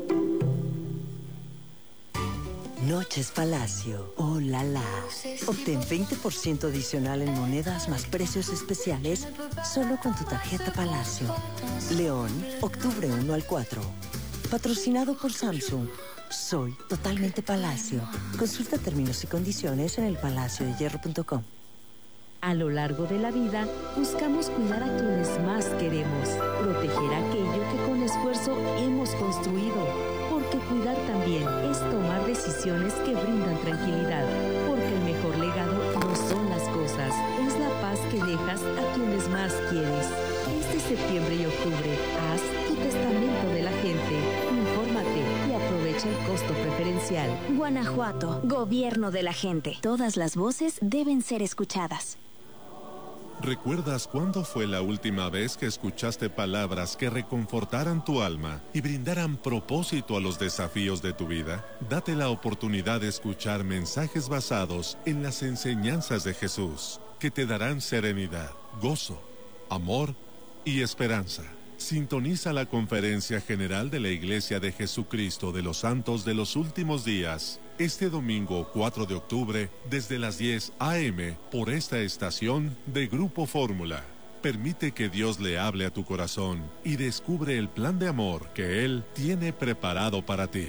Noches Palacio. ¡Oh, la, la! Obtén veinte por ciento adicional en monedas más precios especiales solo con tu tarjeta Palacio. León, octubre uno al cuatro. Patrocinado por Samsung. Soy totalmente Palacio. Consulta términos y condiciones en el palacio de hierro punto com. A lo largo de la vida, buscamos cuidar a quienes más queremos, proteger aquello que con esfuerzo hemos construido. Porque cuidar también es tomar decisiones que brindan tranquilidad. Porque el mejor legado no son las cosas, es la paz que dejas a quienes más quieres. Este septiembre y octubre, haz tu testamento de la gente. Infórmate y aprovecha el costo preferencial. Guanajuato, gobierno de la gente. Todas las voces deben ser escuchadas. ¿Recuerdas cuándo fue la última vez que escuchaste palabras que reconfortaran tu alma y brindaran propósito a los desafíos de tu vida? Date la oportunidad de escuchar mensajes basados en las enseñanzas de Jesús, que te darán serenidad, gozo, amor y esperanza. Sintoniza la Conferencia General de la Iglesia de Jesucristo de los Santos de los Últimos Días, este domingo cuatro de octubre, desde las diez a eme, por esta estación de Grupo Fórmula. Permite que Dios le hable a tu corazón y descubre el plan de amor que Él tiene preparado para ti.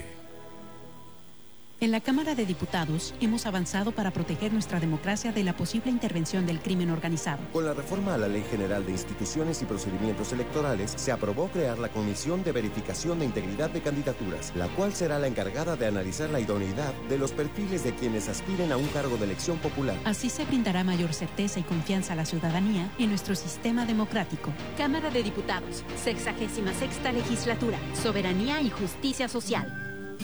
En la Cámara de Diputados hemos avanzado para proteger nuestra democracia de la posible intervención del crimen organizado. Con la reforma a la Ley General de Instituciones y Procedimientos Electorales, se aprobó crear la Comisión de Verificación de Integridad de Candidaturas, la cual será la encargada de analizar la idoneidad de los perfiles de quienes aspiren a un cargo de elección popular. Así se brindará mayor certeza y confianza a la ciudadanía en nuestro sistema democrático. Cámara de Diputados, sexagésima sexta legislatura, soberanía y justicia social.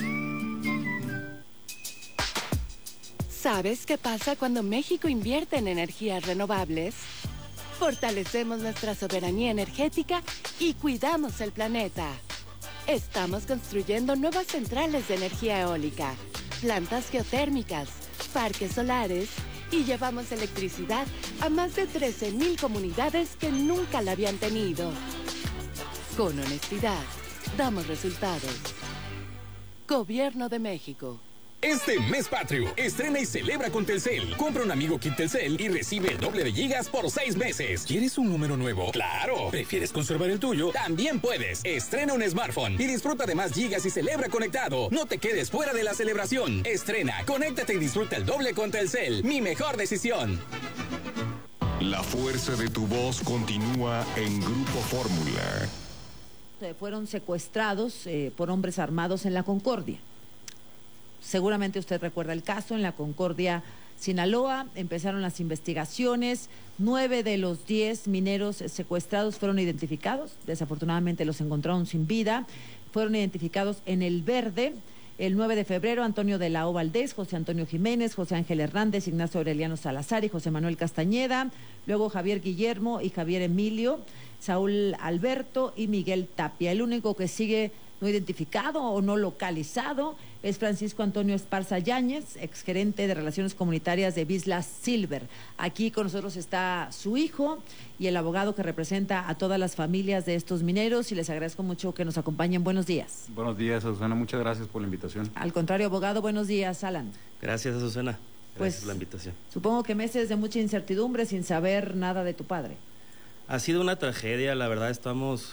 ¿Sabes qué pasa cuando México invierte en energías renovables? Fortalecemos nuestra soberanía energética y cuidamos el planeta. Estamos construyendo nuevas centrales de energía eólica, plantas geotérmicas, parques solares y llevamos electricidad a más de trece mil comunidades que nunca la habían tenido. Con honestidad, damos resultados. Gobierno de México. Este mes patrio, estrena y celebra con Telcel. Compra un amigo Kit Telcel y recibe el doble de gigas por seis meses. ¿Quieres un número nuevo? ¡Claro! ¿Prefieres conservar el tuyo? También puedes. Estrena un smartphone y disfruta de más gigas y celebra conectado. No te quedes fuera de la celebración. Estrena, conéctate y disfruta el doble con Telcel. Mi mejor decisión. La fuerza de tu voz continúa en Grupo Fórmula. Fueron secuestrados eh, por hombres armados en la Concordia. Seguramente usted recuerda el caso. En la Concordia Sinaloa. Empezaron las investigaciones. Nueve de los diez mineros secuestrados fueron identificados. Desafortunadamente los encontraron sin vida. Fueron identificados en El Verde. El nueve de febrero, Antonio de la O Valdés, José Antonio Jiménez, José Ángel Hernández, Ignacio Aureliano Salazar y José Manuel Castañeda. Luego Javier Guillermo y Javier Emilio, Saúl Alberto y Miguel Tapia. El único que sigue no identificado o no localizado es Francisco Antonio Esparza Yáñez, exgerente de Relaciones Comunitarias de Vizsla Silver. Aquí con nosotros está su hijo y el abogado que representa a todas las familias de estos mineros, y les agradezco mucho que nos acompañen. Buenos días. Buenos días, Azucena. Muchas gracias por la invitación. Al contrario, abogado, buenos días. Alan. Gracias, Azucena. Gracias pues, por la invitación. Supongo que meses de mucha incertidumbre sin saber nada de tu padre. Ha sido una tragedia, la verdad estamos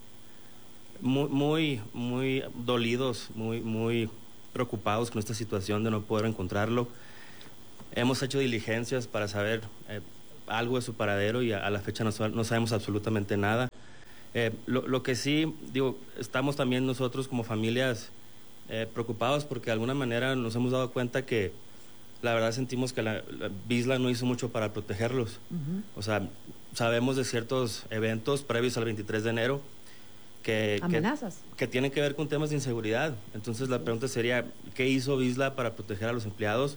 muy, muy, muy dolidos, muy, muy preocupados con esta situación de no poder encontrarlo. Hemos hecho diligencias para saber eh, algo de su paradero y a, a la fecha no, no sabemos absolutamente nada. Eh, lo, lo que sí, digo, estamos también nosotros como familias eh, preocupados porque de alguna manera nos hemos dado cuenta que la verdad sentimos que la, la Vizsla no hizo mucho para protegerlos. Uh-huh. O sea, sabemos de ciertos eventos previos al veintitrés de enero que, amenazas que, que tienen que ver con temas de inseguridad. Entonces la pregunta sería, ¿qué hizo Vizsla para proteger a los empleados?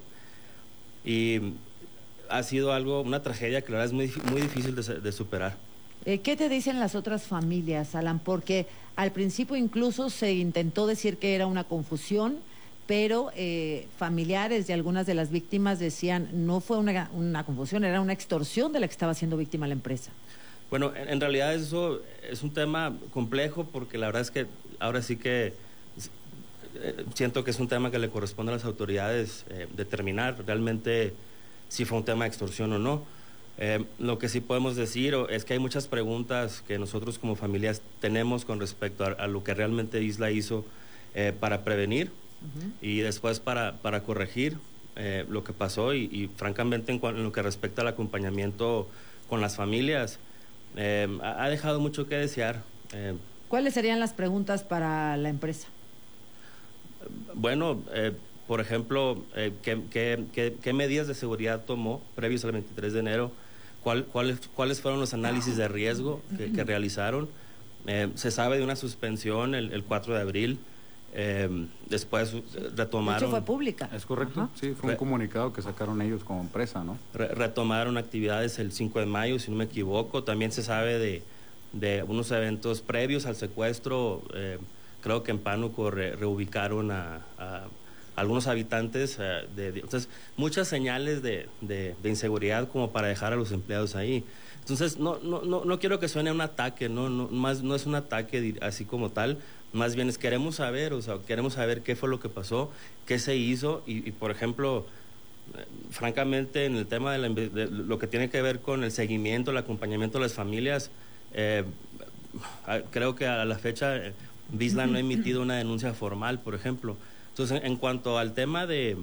Y ha sido algo, una tragedia que la verdad es muy, muy difícil de, de superar. Eh, ¿Qué te dicen las otras familias, Alan? Porque al principio incluso se intentó decir que era una confusión, pero eh, familiares de algunas de las víctimas decían no fue una, una confusión, era una extorsión de la que estaba siendo víctima la empresa. Bueno, en, en realidad eso es un tema complejo porque la verdad es que ahora sí que eh, siento que es un tema que le corresponde a las autoridades eh, determinar realmente si fue un tema de extorsión o no. Eh, lo que sí podemos decir es que hay muchas preguntas que nosotros como familias tenemos con respecto a, a lo que realmente Vizsla hizo eh, para prevenir uh-huh. y después para, para corregir eh, lo que pasó y, y francamente en, en lo que respecta al acompañamiento con las familias eh, ha, ha dejado mucho que desear. Eh, ¿Cuáles serían las preguntas para la empresa? Bueno, eh, por ejemplo, eh, ¿qué, qué, qué, qué medidas de seguridad tomó previos al veintitrés de enero? ¿Cuál, cuáles, ¿Cuáles fueron los análisis de riesgo que, que realizaron? Eh, se sabe de una suspensión el, el cuatro de abril, eh, después retomaron... De hecho fue pública. Es correcto, ajá. Sí, fue un comunicado que sacaron ellos como empresa, ¿no? Re, retomaron actividades el cinco de mayo, si no me equivoco. También se sabe de, de unos eventos previos al secuestro, eh, creo que en Pánuco re, reubicaron a... a algunos habitantes, uh, de, de, entonces muchas señales de, de, de inseguridad como para dejar a los empleados ahí. Entonces no, no, no, no quiero que suene un ataque, no, no, más, no es un ataque así como tal, más bien es queremos saber, o sea, queremos saber qué fue lo que pasó, qué se hizo y, y por ejemplo, eh, francamente en el tema de, la, de lo que tiene que ver con el seguimiento, el acompañamiento de las familias, eh, creo que a la fecha eh, Vizsla no ha emitido una denuncia formal, por ejemplo. Entonces, en cuanto al tema de,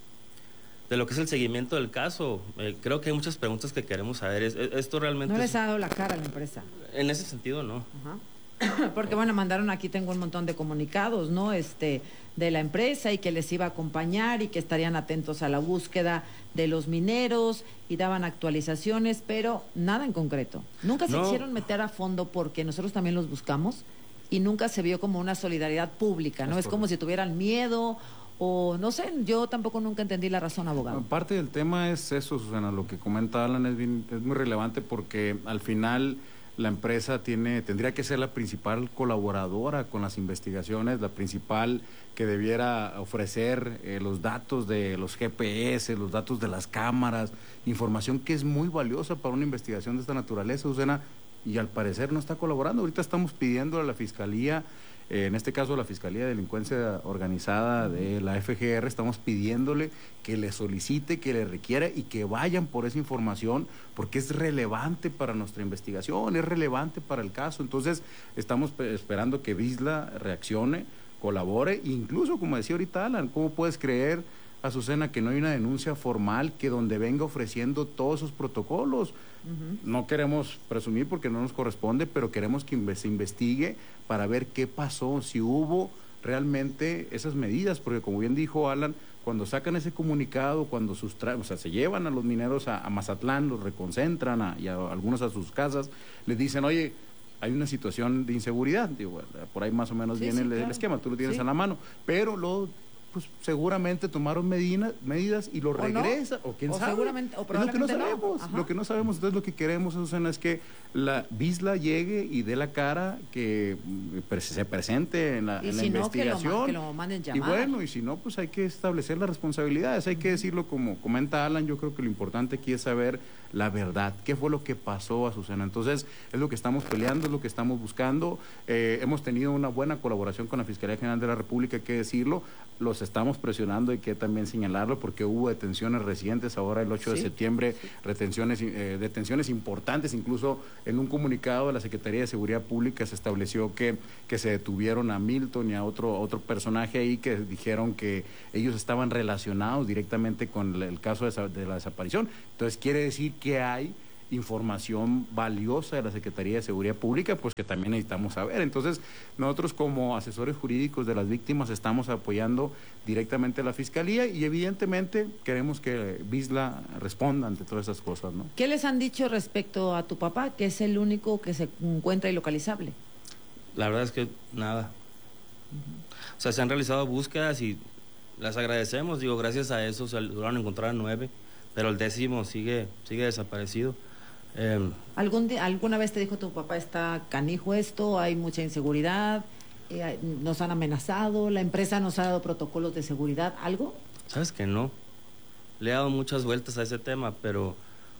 de lo que es el seguimiento del caso, eh, creo que hay muchas preguntas que queremos saber. Es, es, esto realmente... ¿No les es, ha dado la cara a la empresa? En ese sentido, no. Ajá. Porque, bueno, mandaron aquí, tengo un montón de comunicados, ¿no? Este, de la empresa y que les iba a acompañar y que estarían atentos a la búsqueda de los mineros y daban actualizaciones, pero nada en concreto. Nunca se no. quisieron meter a fondo porque nosotros también los buscamos. Y nunca se vio como una solidaridad pública, ¿no? Es, es como si tuvieran miedo o no sé, yo tampoco nunca entendí la razón, abogado. Parte del tema es eso, Susana, lo que comenta Alan es, bien, es muy relevante porque al final la empresa tiene tendría que ser la principal colaboradora con las investigaciones, la principal que debiera ofrecer eh, los datos de los G P S, los datos de las cámaras, información que es muy valiosa para una investigación de esta naturaleza, Susana. Y al parecer no está colaborando. Ahorita estamos pidiendo a la Fiscalía, eh, en este caso la Fiscalía de Delincuencia Organizada de la F G R, estamos pidiéndole que le solicite, que le requiera y que vayan por esa información porque es relevante para nuestra investigación, es relevante para el caso. Entonces estamos esperando que Vizsla reaccione, colabore, incluso como decía ahorita Alan, ¿cómo puedes creer, Azucena, que no hay una denuncia formal que donde venga ofreciendo todos esos protocolos? Uh-huh. No queremos presumir porque no nos corresponde, pero queremos que se investigue para ver qué pasó, si hubo realmente esas medidas, porque como bien dijo Alan, cuando sacan ese comunicado, cuando sustraen, o sea, se llevan a los mineros a, a Mazatlán, los reconcentran a, y a algunos a sus casas, les dicen, oye, hay una situación de inseguridad, digo, por ahí más o menos sí, viene sí, el, claro. el esquema, tú lo tienes sí. a la mano, pero luego pues seguramente tomaron medina, medidas y lo regresan, o, no, o quién o sabe. Seguramente, o es lo que no sabemos, no. lo que no sabemos. Entonces lo que queremos, Susana, es que la Visla llegue y dé la cara, que se presente en la, en si la no, investigación. Que lo, que lo manden llamar. Y bueno, y si no, pues hay que establecer las responsabilidades, hay que decirlo como comenta Alan. Yo creo que lo importante aquí es saber la verdad, qué fue lo que pasó, Azucena. Entonces, es lo que estamos peleando, es lo que estamos buscando. Eh, hemos tenido una buena colaboración con la Fiscalía General de la República, hay que decirlo. Los estamos presionando, hay que también señalarlo, porque hubo detenciones recientes, ahora el ocho sí, de septiembre, sí. retenciones, eh, detenciones importantes. Incluso en un comunicado de la Secretaría de Seguridad Pública se estableció que, que se detuvieron a Milton y a otro, otro personaje ahí, que dijeron que ellos estaban relacionados directamente con el caso de, de la desaparición. Entonces quiere decir que hay información valiosa de la Secretaría de Seguridad Pública, pues que también necesitamos saber. Entonces, nosotros como asesores jurídicos de las víctimas estamos apoyando directamente a la Fiscalía y evidentemente queremos que Visla responda ante todas esas cosas, ¿no? ¿Qué les han dicho respecto a tu papá, que es el único que se encuentra ilocalizable? La verdad es que nada. Uh-huh. O sea, se han realizado búsquedas y las agradecemos, digo, gracias a eso se lograron encontrar a nueve, pero el décimo sigue, sigue desaparecido. Eh, ¿Algún día, ¿Alguna vez te dijo tu papá, está canijo esto, hay mucha inseguridad, eh, nos han amenazado, la empresa nos ha dado protocolos de seguridad, algo? Sabes que no, le he dado muchas vueltas a ese tema, pero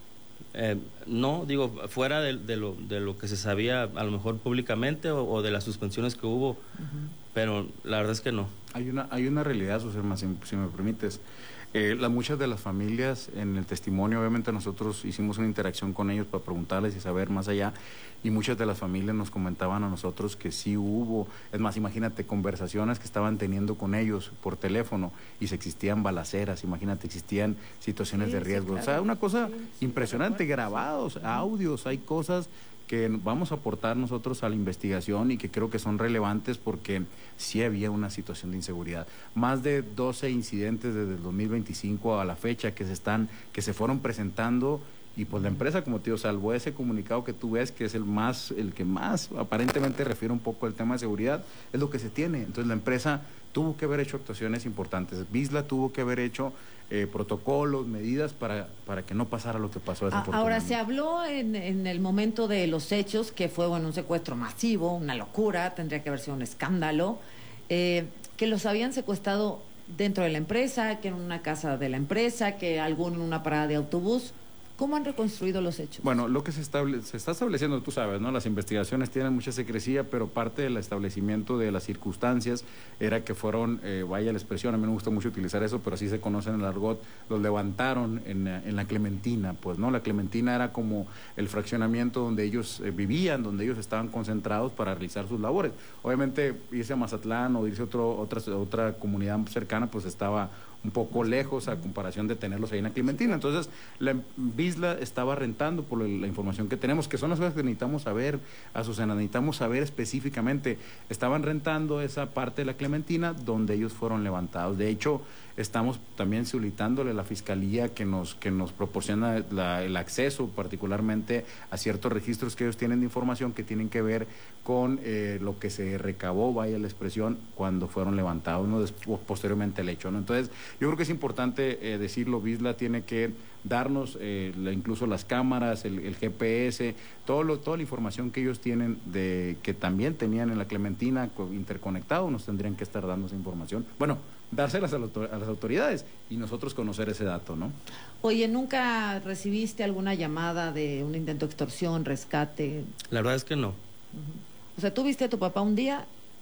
eh, no, digo, fuera de, de, lo, de lo que se sabía a lo mejor públicamente o, o de las suspensiones que hubo, uh-huh. pero la verdad es que no. Hay una, hay una realidad, Susana, si, si me permites. Eh, la, muchas de las familias en el testimonio, obviamente nosotros hicimos una interacción con ellos para preguntarles y saber más allá, y muchas de las familias nos comentaban a nosotros que sí hubo, es más, imagínate, conversaciones que estaban teniendo con ellos por teléfono y se existían balaceras, imagínate, existían situaciones sí, de riesgo, sí, claro. O sea, una cosa sí, impresionante, sí, grabados, sí. audios, hay cosas que vamos a aportar nosotros a la investigación y que creo que son relevantes porque sí había una situación de inseguridad. Más de doce incidentes desde el dos mil veinticinco a la fecha que se están, que se fueron presentando, y pues la empresa, como te digo, salvo ese comunicado que tú ves, que es el más, el que más aparentemente refiere un poco al tema de seguridad, es lo que se tiene. Entonces la empresa tuvo que haber hecho actuaciones importantes. Visla tuvo que haber hecho eh, protocolos, medidas para, para que no pasara lo que pasó. Ahora, se habló en, en el momento de los hechos que fue, bueno, un secuestro masivo, una locura, tendría que haber sido un escándalo, eh, que los habían secuestrado dentro de la empresa, que en una casa de la empresa, que alguno en una parada de autobús. ¿Cómo han reconstruido los hechos? Bueno, lo que se, estable, se está estableciendo, tú sabes, ¿no? Las investigaciones tienen mucha secrecía, pero parte del establecimiento de las circunstancias era que fueron, eh, vaya la expresión, a mí me gusta mucho utilizar eso, pero así se conoce en el argot, los levantaron en, en la Clementina, pues, ¿no? La Clementina era como el fraccionamiento donde ellos eh, vivían, donde ellos estaban concentrados para realizar sus labores. Obviamente, irse a Mazatlán o irse a otro, otra, otra comunidad cercana, pues estaba un poco lejos a comparación de tenerlos ahí en la Clementina. Entonces, la Visla estaba rentando, por la información que tenemos, que son las cosas que necesitamos saber, Azucena, necesitamos saber específicamente. Estaban rentando esa parte de la Clementina donde ellos fueron levantados. De hecho, estamos también solicitándole a la Fiscalía que nos, que nos proporciona la, el acceso particularmente a ciertos registros que ellos tienen de información que tienen que ver con eh, lo que se recabó, vaya la expresión, cuando fueron levantados, ¿no? Después, posteriormente el hecho, ¿no? Entonces, yo creo que es importante eh, decirlo, Visla tiene que darnos eh, la, incluso las cámaras, el, el G P S, todo lo, toda la información que ellos tienen, de que también tenían en la Clementina interconectado, nos tendrían que estar dando esa información. Bueno, dárselas a, a las autoridades y nosotros conocer ese dato, ¿no? Oye, ¿nunca recibiste alguna llamada de un intento de extorsión, rescate? La verdad es que no. Uh-huh. O sea, tú viste a tu papá un día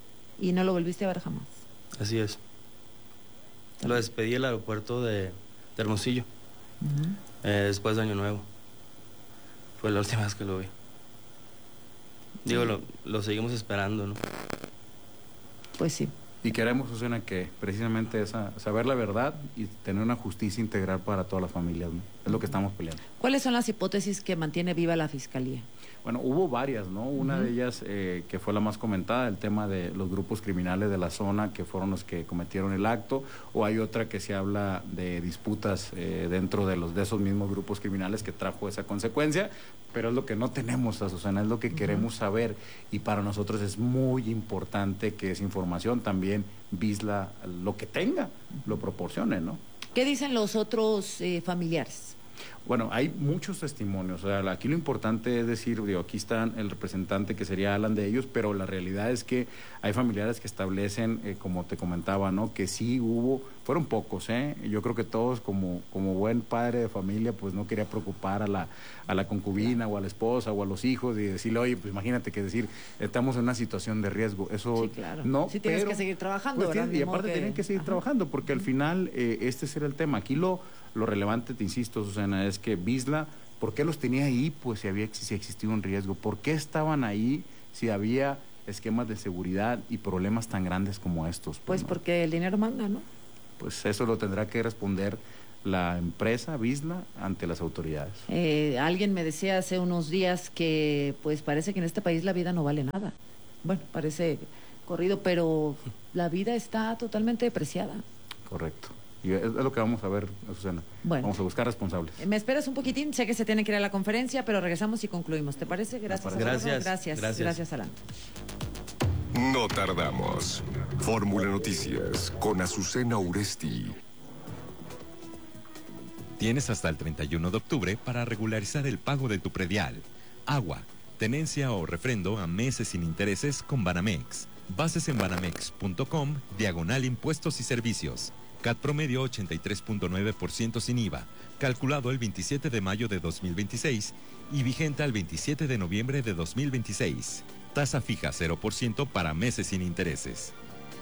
y no lo volviste a ver jamás. Así es. Lo despedí del aeropuerto de, de Hermosillo, uh-huh. eh, después de Año Nuevo. Fue la última vez que lo vi. Digo, sí. lo, lo seguimos esperando, ¿no? Pues sí. Y queremos, Susana, que precisamente esa, saber la verdad y tener una justicia integral para todas las familias, ¿no? Es lo que estamos peleando. ¿Cuáles son las hipótesis que mantiene viva la Fiscalía? Bueno, hubo varias, ¿no? Una Uh-huh. de ellas, eh, que fue la más comentada, el tema de los grupos criminales de la zona que fueron los que cometieron el acto, o hay otra que se habla de disputas eh, dentro de los de esos mismos grupos criminales que trajo esa consecuencia, pero es lo que no tenemos, Azucena, es lo que uh-huh. queremos saber, y para nosotros es muy importante que esa información también Visla, lo que tenga, lo proporcione, ¿no? ¿Qué dicen los otros eh, familiares? Bueno, hay muchos testimonios. O sea, aquí lo importante es decir, digo, aquí está el representante que sería Alan de ellos, pero la realidad es que hay familiares que establecen, eh, como te comentaba, ¿no? Que sí hubo, fueron pocos, ¿eh? Yo creo que todos, como, como buen padre de familia, pues no quería preocupar a la, a la concubina o a la esposa o a los hijos y decirle, oye, pues imagínate que decir, estamos en una situación de riesgo. Eso sí, claro. No, sí tienes pero, que seguir trabajando, pues, ¿verdad? Y aparte que... tienen que seguir Ajá. trabajando, porque al final eh, este será el tema. Aquí lo... Lo relevante, te insisto, Susana, es que Visla, ¿por qué los tenía ahí? Pues si había si existía un riesgo. ¿Por qué estaban ahí si había esquemas de seguridad y problemas tan grandes como estos? Pues, pues ¿no? Porque el dinero manda, ¿no? Pues eso lo tendrá que responder la empresa Visla ante las autoridades. Eh, alguien me decía hace unos días que pues parece que en este país la vida no vale nada. Bueno, parece corrido, pero la vida está totalmente depreciada. Correcto. Y es lo que vamos a ver, Susana. Bueno, vamos a buscar responsables. Me esperas un poquitín, sé que se tiene que ir a la conferencia, pero regresamos y concluimos. ¿Te parece? Gracias. Gracias. Gracias. Gracias, Gracias Alan. No tardamos. Fórmula Noticias con Azucena Uresti. Tienes hasta el treinta y uno de octubre para regularizar el pago de tu predial, agua, tenencia o refrendo a meses sin intereses con Banamex. Bases en banamex punto com, diagonal impuestos y servicios. C A T promedio ochenta y tres punto nueve por ciento sin I V A, calculado el veintisiete de mayo de dos mil veintiséis y vigente al veintisiete de noviembre de dos mil veintiséis. Tasa fija cero por ciento para meses sin intereses.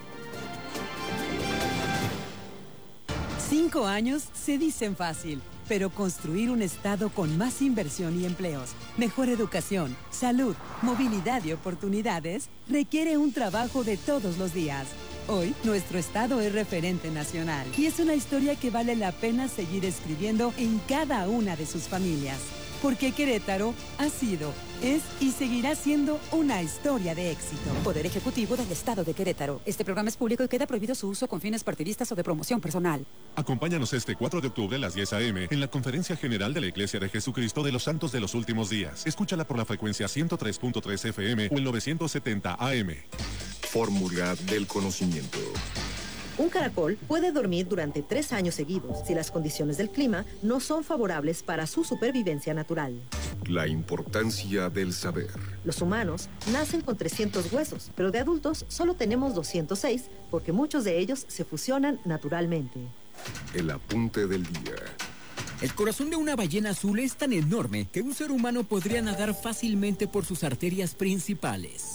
Cinco años se dicen fácil, pero construir un estado con más inversión y empleos, mejor educación, salud, movilidad y oportunidades requiere un trabajo de todos los días. Hoy, nuestro estado es referente nacional y es una historia que vale la pena seguir escribiendo en cada una de sus familias. Porque Querétaro ha sido, es y seguirá siendo una historia de éxito. Poder Ejecutivo del Estado de Querétaro. Este programa es público y queda prohibido su uso con fines partidistas o de promoción personal. Acompáñanos este cuatro de octubre a las diez a eme en la Conferencia General de la Iglesia de Jesucristo de los Santos de los Últimos Días. Escúchala por la frecuencia ciento tres punto tres efe eme o el novecientos setenta a eme. Fórmula del conocimiento. Un caracol puede dormir durante tres años seguidos si las condiciones del clima no son favorables para su supervivencia natural. La importancia del saber. Los humanos nacen con trescientos huesos, pero de adultos solo tenemos doscientos seis porque muchos de ellos se fusionan naturalmente. El apunte del día. El corazón de una ballena azul es tan enorme que un ser humano podría nadar fácilmente por sus arterias principales.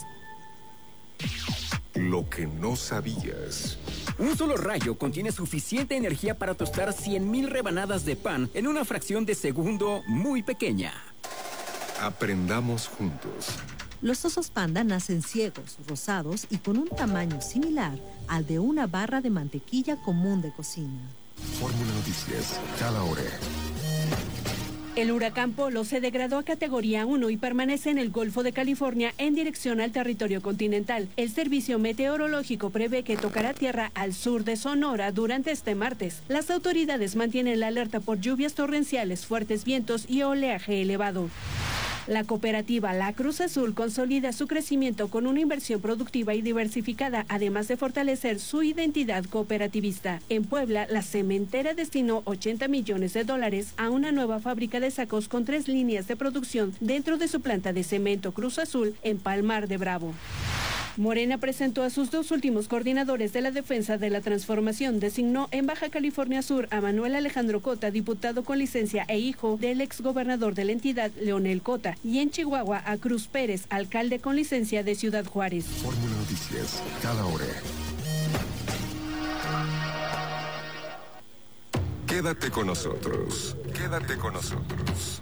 Lo que no sabías. Un solo rayo contiene suficiente energía para tostar cien mil rebanadas de pan en una fracción de segundo muy pequeña. Aprendamos juntos. Los osos panda nacen ciegos, rosados y con un tamaño similar al de una barra de mantequilla común de cocina. Fórmula Noticias, cada hora. El huracán Polo se degradó a categoría uno y permanece en el Golfo de California en dirección al territorio continental. El servicio meteorológico prevé que tocará tierra al sur de Sonora durante este martes. Las autoridades mantienen la alerta por lluvias torrenciales, fuertes vientos y oleaje elevado. La cooperativa La Cruz Azul consolida su crecimiento con una inversión productiva y diversificada, además de fortalecer su identidad cooperativista. En Puebla, la cementera destinó ochenta millones de dólares a una nueva fábrica de sacos con tres líneas de producción dentro de su planta de cemento Cruz Azul en Palmar de Bravo. Morena presentó a sus dos últimos coordinadores de la defensa de la transformación. Designó en Baja California Sur a Manuel Alejandro Cota, diputado con licencia e hijo del exgobernador de la entidad, Leonel Cota, y en Chihuahua a Cruz Pérez, alcalde con licencia de Ciudad Juárez. Fórmula Noticias, cada hora. Quédate con nosotros. Quédate con nosotros.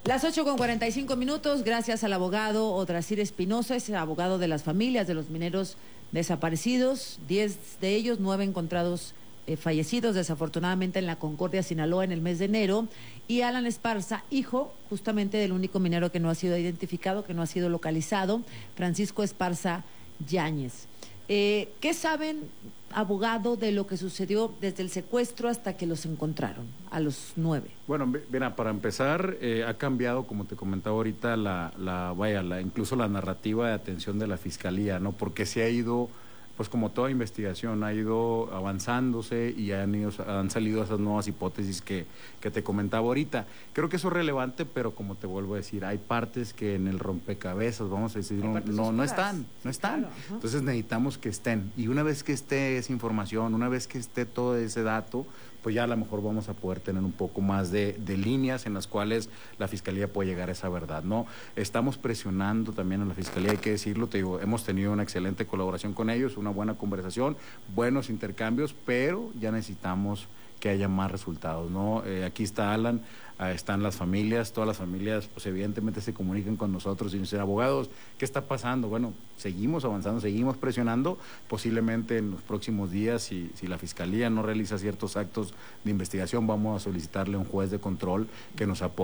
Las ocho con cuarenta y cinco minutos, gracias al abogado Odrasir Espinosa, es abogado de las familias de los mineros desaparecidos, diez de ellos, nueve encontrados eh, fallecidos desafortunadamente en la Concordia, Sinaloa, en el mes de enero, y Alan Esparza, hijo justamente del único minero que no ha sido identificado, que no ha sido localizado, Francisco Esparza Yáñez. Eh, ¿Qué saben, abogado, de lo que sucedió desde el secuestro hasta que los encontraron, a los nueve? Bueno, mira, para empezar, eh, ha cambiado, como te comentaba ahorita, la, la vaya, la, incluso la narrativa de atención de la Fiscalía, ¿no? Porque se ha ido, pues como toda investigación, ha ido avanzándose y han, ido, han salido esas nuevas hipótesis que, que te comentaba ahorita. Creo que eso es relevante, pero como te vuelvo a decir, hay partes que en el rompecabezas, vamos a decir, no, no, no están, no están. Claro, entonces necesitamos que estén. Y una vez que esté esa información, una vez que esté todo ese dato, pues ya a lo mejor vamos a poder tener un poco más de, de líneas en las cuales la Fiscalía puede llegar a esa verdad, ¿no? Estamos presionando también a la Fiscalía, hay que decirlo, te digo, hemos tenido una excelente colaboración con ellos, una buena conversación, buenos intercambios, pero ya necesitamos que haya más resultados, ¿no? Eh, aquí está Alan, eh, están las familias, todas las familias, pues evidentemente se comunican con nosotros y nos dicen, abogados, ¿qué está pasando? Bueno, seguimos avanzando, seguimos presionando, posiblemente en los próximos días, si, si la Fiscalía no realiza ciertos actos de investigación, vamos a solicitarle a un juez de control que nos apoye.